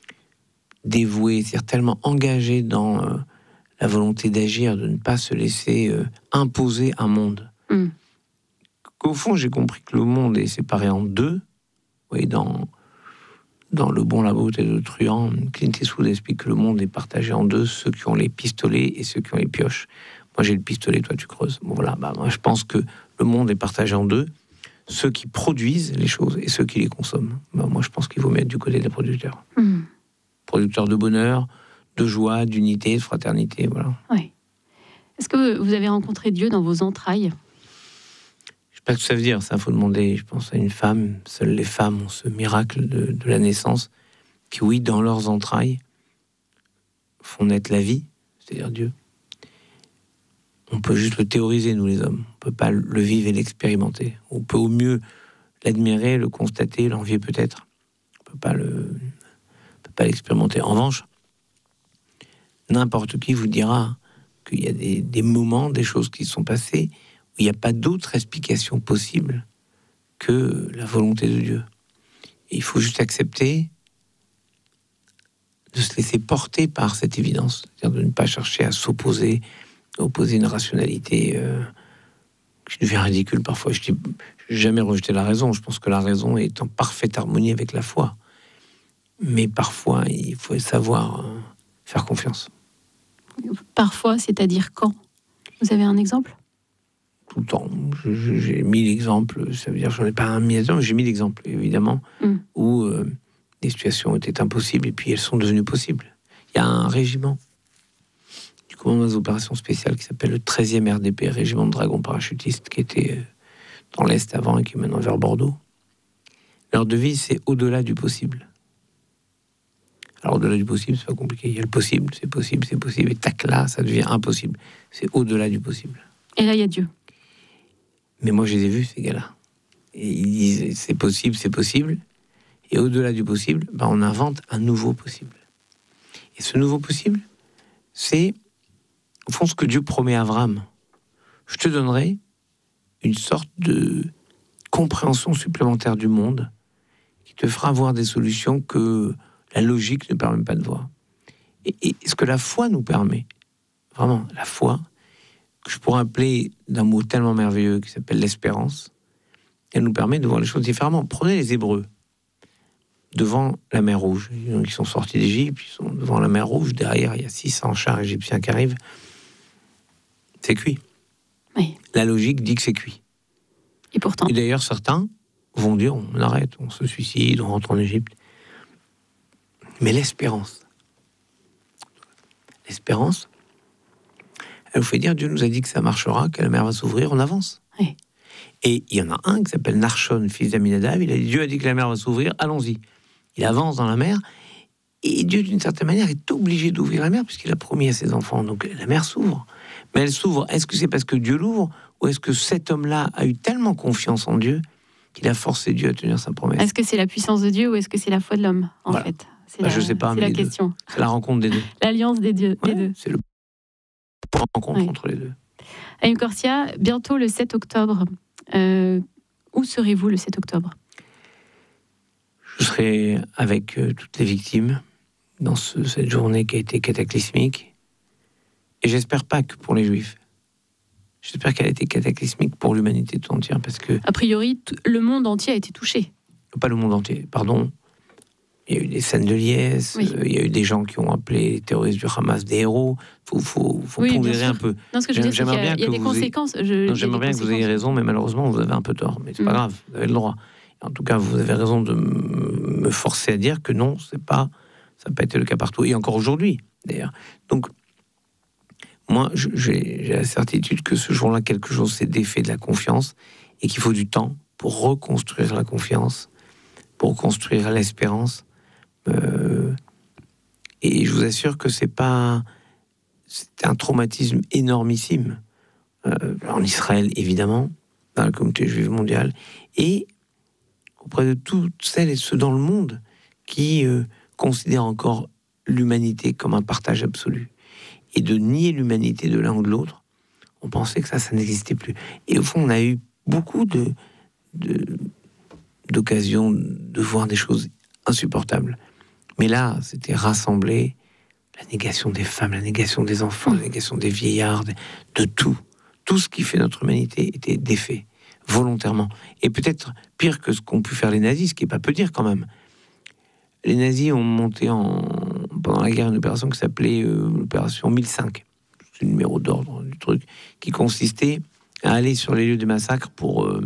[SPEAKER 6] dévoués, c'est-à-dire tellement engagés dans euh, la volonté d'agir, de ne pas se laisser euh, imposer un monde.
[SPEAKER 5] Mm.
[SPEAKER 6] Qu'au fond, j'ai compris que le monde est séparé en deux. Oui, dans, dans Le Bon, la beauté de Truand, Clint Eastwood explique que le monde est partagé en deux, ceux qui ont les pistolets et ceux qui ont les pioches. Moi, j'ai le pistolet, toi, tu creuses. Bon, voilà, bah, moi, je pense que le monde est partagé en deux, ceux qui produisent les choses et ceux qui les consomment. Bah, moi, je pense qu'il vaut mettre du côté des producteurs.
[SPEAKER 5] Mm.
[SPEAKER 6] Producteurs de bonheur, de joie, d'unité, de fraternité, voilà.
[SPEAKER 5] Oui. Est-ce que vous avez rencontré Dieu dans vos entrailles?
[SPEAKER 6] Je sais pas ce que ça veut dire, ça, faut demander, je pense, à une femme. Seules les femmes ont ce miracle de, de la naissance, qui, oui, dans leurs entrailles, font naître la vie, c'est-à-dire Dieu. On peut juste le théoriser, nous, les hommes. On peut pas le vivre et l'expérimenter. On peut au mieux l'admirer, le constater, l'envier peut-être. On peut pas le, on peut pas l'expérimenter. En revanche, n'importe qui vous dira qu'il y a des, des moments, des choses qui sont passées où il n'y a pas d'autre explication possible que la volonté de Dieu. Et il faut juste accepter de se laisser porter par cette évidence, c'est-à-dire de ne pas chercher à s'opposer, opposer une rationalité euh, qui devient ridicule parfois. Je n'ai jamais rejeté la raison. Je pense que la raison est en parfaite harmonie avec la foi. Mais parfois, il faut savoir euh, faire confiance.
[SPEAKER 5] Parfois, c'est-à-dire quand? Vous avez un exemple?
[SPEAKER 6] Tout le temps. Je, je, j'ai mille exemples. Ça veut dire que j'en ai pas un million, mais j'ai mille exemples, évidemment, mm. où euh, des situations étaient impossibles et puis elles sont devenues possibles. Il y a un régiment du commandement des opérations spéciales qui s'appelle le treizième R D P, régiment de dragons parachutistes, qui était dans l'Est avant et qui est maintenant vers Bordeaux. Leur devise, c'est au-delà du possible. Alors, au-delà du possible, c'est pas compliqué. Il y a le possible, c'est possible, c'est possible. Et tac, là, ça devient impossible. C'est au-delà du possible.
[SPEAKER 5] Et là, il y a Dieu.
[SPEAKER 6] Mais moi, je les ai vus, ces gars-là. Et ils disent, c'est possible, c'est possible. Et au-delà du possible, ben, on invente un nouveau possible. Et ce nouveau possible, c'est, au fond, ce que Dieu promet à Abraham. Je te donnerai une sorte de compréhension supplémentaire du monde qui te fera voir des solutions que la logique ne permet pas de voir. Et, et ce que la foi nous permet, vraiment, la foi, que je pourrais appeler d'un mot tellement merveilleux qui s'appelle l'espérance, elle nous permet de voir les choses différemment. Prenez les Hébreux, devant la mer Rouge. Ils sont sortis d'Égypte, ils sont devant la mer Rouge, derrière il y a six cents chars égyptiens qui arrivent. C'est cuit.
[SPEAKER 5] Oui.
[SPEAKER 6] La logique dit que c'est cuit.
[SPEAKER 5] Et pourtant.
[SPEAKER 6] Et d'ailleurs, certains vont dire, on arrête, on se suicide, on rentre en Égypte. Mais l'espérance, l'espérance, elle vous fait dire, Dieu nous a dit que ça marchera, que la mer va s'ouvrir, on avance.
[SPEAKER 5] Oui.
[SPEAKER 6] Et il y en a un qui s'appelle Narshon, fils d'Aminadab, il a dit, Dieu a dit que la mer va s'ouvrir, allons-y. Il avance dans la mer, et Dieu, d'une certaine manière, est obligé d'ouvrir la mer, puisqu'il a promis à ses enfants. Donc la mer s'ouvre. Mais elle s'ouvre, est-ce que c'est parce que Dieu l'ouvre, ou est-ce que cet homme-là a eu tellement confiance en Dieu qu'il a forcé Dieu à tenir sa promesse?
[SPEAKER 5] Est-ce que c'est la puissance de Dieu ou est-ce que c'est la foi de l'homme, en
[SPEAKER 6] voilà.
[SPEAKER 5] fait? C'est
[SPEAKER 6] bah,
[SPEAKER 5] la,
[SPEAKER 6] je sais pas,
[SPEAKER 5] c'est
[SPEAKER 6] mais
[SPEAKER 5] la question.
[SPEAKER 6] C'est la rencontre des deux.
[SPEAKER 5] L'alliance des, dieux,
[SPEAKER 6] ouais,
[SPEAKER 5] des deux.
[SPEAKER 6] C'est le point de rencontre
[SPEAKER 5] oui.
[SPEAKER 6] entre les deux.
[SPEAKER 5] Haïm Corsia, bientôt le sept octobre. Euh, où serez-vous le sept octobre?
[SPEAKER 6] Je serai avec euh, toutes les victimes dans ce, cette journée qui a été cataclysmique. Et j'espère pas que pour les Juifs. J'espère qu'elle a été cataclysmique pour l'humanité tout entière, parce que...
[SPEAKER 5] A priori, t- le monde entier a été touché.
[SPEAKER 6] Pas le monde entier, pardon. Il y a eu des scènes de liesse, oui. euh, il y a eu des gens qui ont appelé les terroristes du Hamas des héros. Il faut, faut, faut
[SPEAKER 5] oui,
[SPEAKER 6] pondérer un peu.
[SPEAKER 5] Non, ce que je veux dire, c'est qu'il y a, il y a des conséquences.
[SPEAKER 6] Ayez...
[SPEAKER 5] Je,
[SPEAKER 6] non, j'aimerais bien que vous ayez raison, mais malheureusement, vous avez un peu tort. Mais c'est mm. pas grave, vous avez le droit. En tout cas, vous avez raison de me forcer à dire que non, c'est pas, ça n'a pas été le cas partout. Et encore aujourd'hui, d'ailleurs. Donc, moi, j'ai, j'ai la certitude que ce jour-là, quelque chose s'est défait de la confiance et qu'il faut du temps pour reconstruire la confiance, pour construire l'espérance. Euh, et je vous assure que c'est pas, c'est un traumatisme énormissime euh, en Israël, évidemment, dans la communauté juive mondiale, et auprès de toutes celles et ceux dans le monde qui euh, considèrent encore l'humanité comme un partage absolu. Et de nier l'humanité de l'un ou de l'autre, on pensait que ça, ça n'existait plus. Et au fond, on a eu beaucoup de, de, d'occasions de voir des choses insupportables. Mais là, c'était rassembler la négation des femmes, la négation des enfants, la négation des vieillards, de, de tout. Tout ce qui fait notre humanité était défait, volontairement. Et peut-être pire que ce qu'ont pu faire les nazis, ce qui n'est pas peu dire quand même. Les nazis ont monté en, pendant la guerre une opération qui s'appelait euh, l'opération mille cinq. C'est le numéro d'ordre du truc, qui consistait à aller sur les lieux de massacre pour, euh,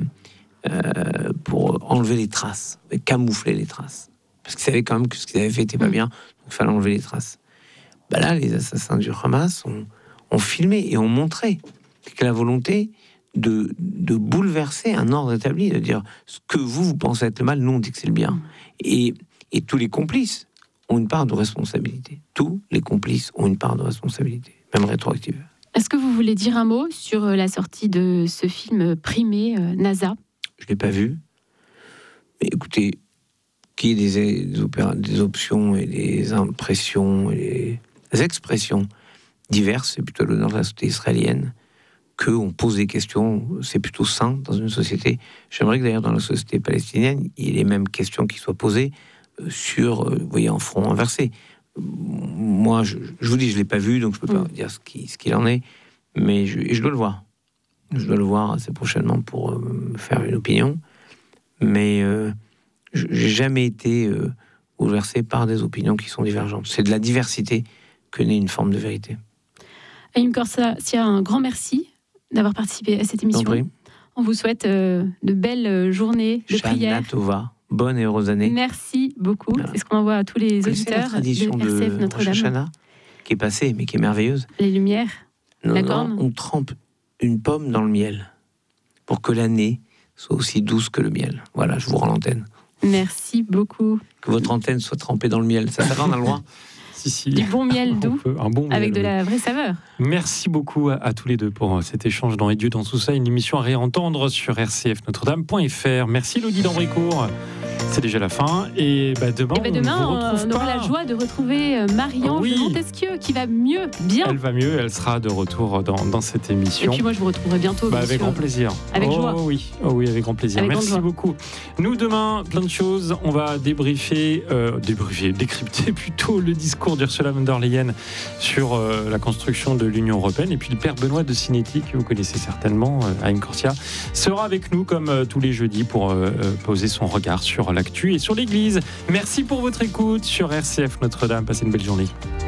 [SPEAKER 6] euh, pour enlever les traces, camoufler les traces. Parce qu'ils savaient quand même que ce qu'ils avaient fait n'était pas bien, donc il fallait enlever les traces. Bah là, les assassins du Hamas ont, ont filmé et ont montré que la volonté de, de bouleverser un ordre établi, de dire ce que vous, vous pensez être le mal, nous on dit que c'est le bien. Et, et tous les complices ont une part de responsabilité. Tous les complices ont une part de responsabilité, même rétroactive.
[SPEAKER 5] Est-ce que vous voulez dire un mot sur la sortie de ce film primé, euh, NASA?
[SPEAKER 6] Je ne l'ai pas vu. Mais écoutez, qu'il y ait des, des, opéra, des options et des impressions et des expressions diverses, c'est plutôt l'honneur de la société israélienne. Qu'on pose des questions, c'est plutôt sain dans une société. J'aimerais que d'ailleurs dans la société palestinienne, il y ait les mêmes questions qui soient posées sur, vous voyez, en front inversé. Moi, je, je vous dis, je ne l'ai pas vu, donc je ne peux pas mmh. dire ce, qui, ce qu'il en est, mais je, je dois le voir. Je dois le voir assez prochainement pour euh, me faire une opinion. Mais euh, je n'ai jamais été euh, bouleversé par des opinions qui sont divergentes. C'est de la diversité que naît une forme de vérité.
[SPEAKER 5] Haïm Corsia, un grand merci d'avoir participé à cette émission. On vous souhaite euh, de belles journées de
[SPEAKER 6] Shana
[SPEAKER 5] prière.
[SPEAKER 6] Tova. Bonne et heureuse année.
[SPEAKER 5] Merci beaucoup. Voilà. C'est ce qu'on envoie à tous les
[SPEAKER 6] Vous
[SPEAKER 5] auditeurs
[SPEAKER 6] la tradition
[SPEAKER 5] de R C F
[SPEAKER 6] de
[SPEAKER 5] Notre-Dame.
[SPEAKER 6] Rosh Hashanah, qui est passée, mais qui est merveilleuse.
[SPEAKER 5] Les lumières,
[SPEAKER 6] non,
[SPEAKER 5] la
[SPEAKER 6] non,
[SPEAKER 5] corne.
[SPEAKER 6] On trempe une pomme dans le miel pour que l'année soit aussi douce que le miel. Voilà, je vous rends l'antenne.
[SPEAKER 5] Merci beaucoup.
[SPEAKER 6] Que votre antenne soit trempée dans le miel. Ça, ça va, on a le droit.
[SPEAKER 2] Si, si.
[SPEAKER 5] Du bon miel doux,
[SPEAKER 2] peut, un bon miel,
[SPEAKER 5] avec de
[SPEAKER 2] oui.
[SPEAKER 5] la vraie saveur.
[SPEAKER 2] Merci beaucoup à, à tous les deux pour cet échange dans Et Dieu dans tout ça, une émission à réentendre sur r c f notre dame point f r. Merci Elodie d'Ambricourt. C'est déjà la fin. Et bah demain,
[SPEAKER 5] Et bah demain,
[SPEAKER 2] on, vous retrouve
[SPEAKER 5] on aura
[SPEAKER 2] pas.
[SPEAKER 5] la joie de retrouver Marie-Ange
[SPEAKER 2] Oui.
[SPEAKER 5] de Montesquieu qui va mieux, bien.
[SPEAKER 2] Elle va mieux, elle sera de retour dans, dans cette
[SPEAKER 5] Et
[SPEAKER 2] émission.
[SPEAKER 5] puis moi, je vous retrouverai bientôt.
[SPEAKER 2] Bah,
[SPEAKER 5] bien
[SPEAKER 2] avec
[SPEAKER 5] sûr.
[SPEAKER 2] grand plaisir.
[SPEAKER 5] Avec
[SPEAKER 2] oh,
[SPEAKER 5] joie.
[SPEAKER 2] Oui. Oh oui, avec grand plaisir.
[SPEAKER 5] Avec
[SPEAKER 2] Merci
[SPEAKER 5] grande joie.
[SPEAKER 2] beaucoup. Nous, demain, plein de choses. On va débriefer, euh, débriefer, décrypter plutôt le discours d'Ursula von der Leyen sur euh, la construction de l'Union européenne. Et puis le père Benoît de Sinetti, que vous connaissez certainement, euh, à Corsia, sera avec nous comme euh, tous les jeudis pour euh, euh, poser son regard sur l'actu et sur l'Église. Merci pour votre écoute sur R C F Notre-Dame. Passez une belle journée.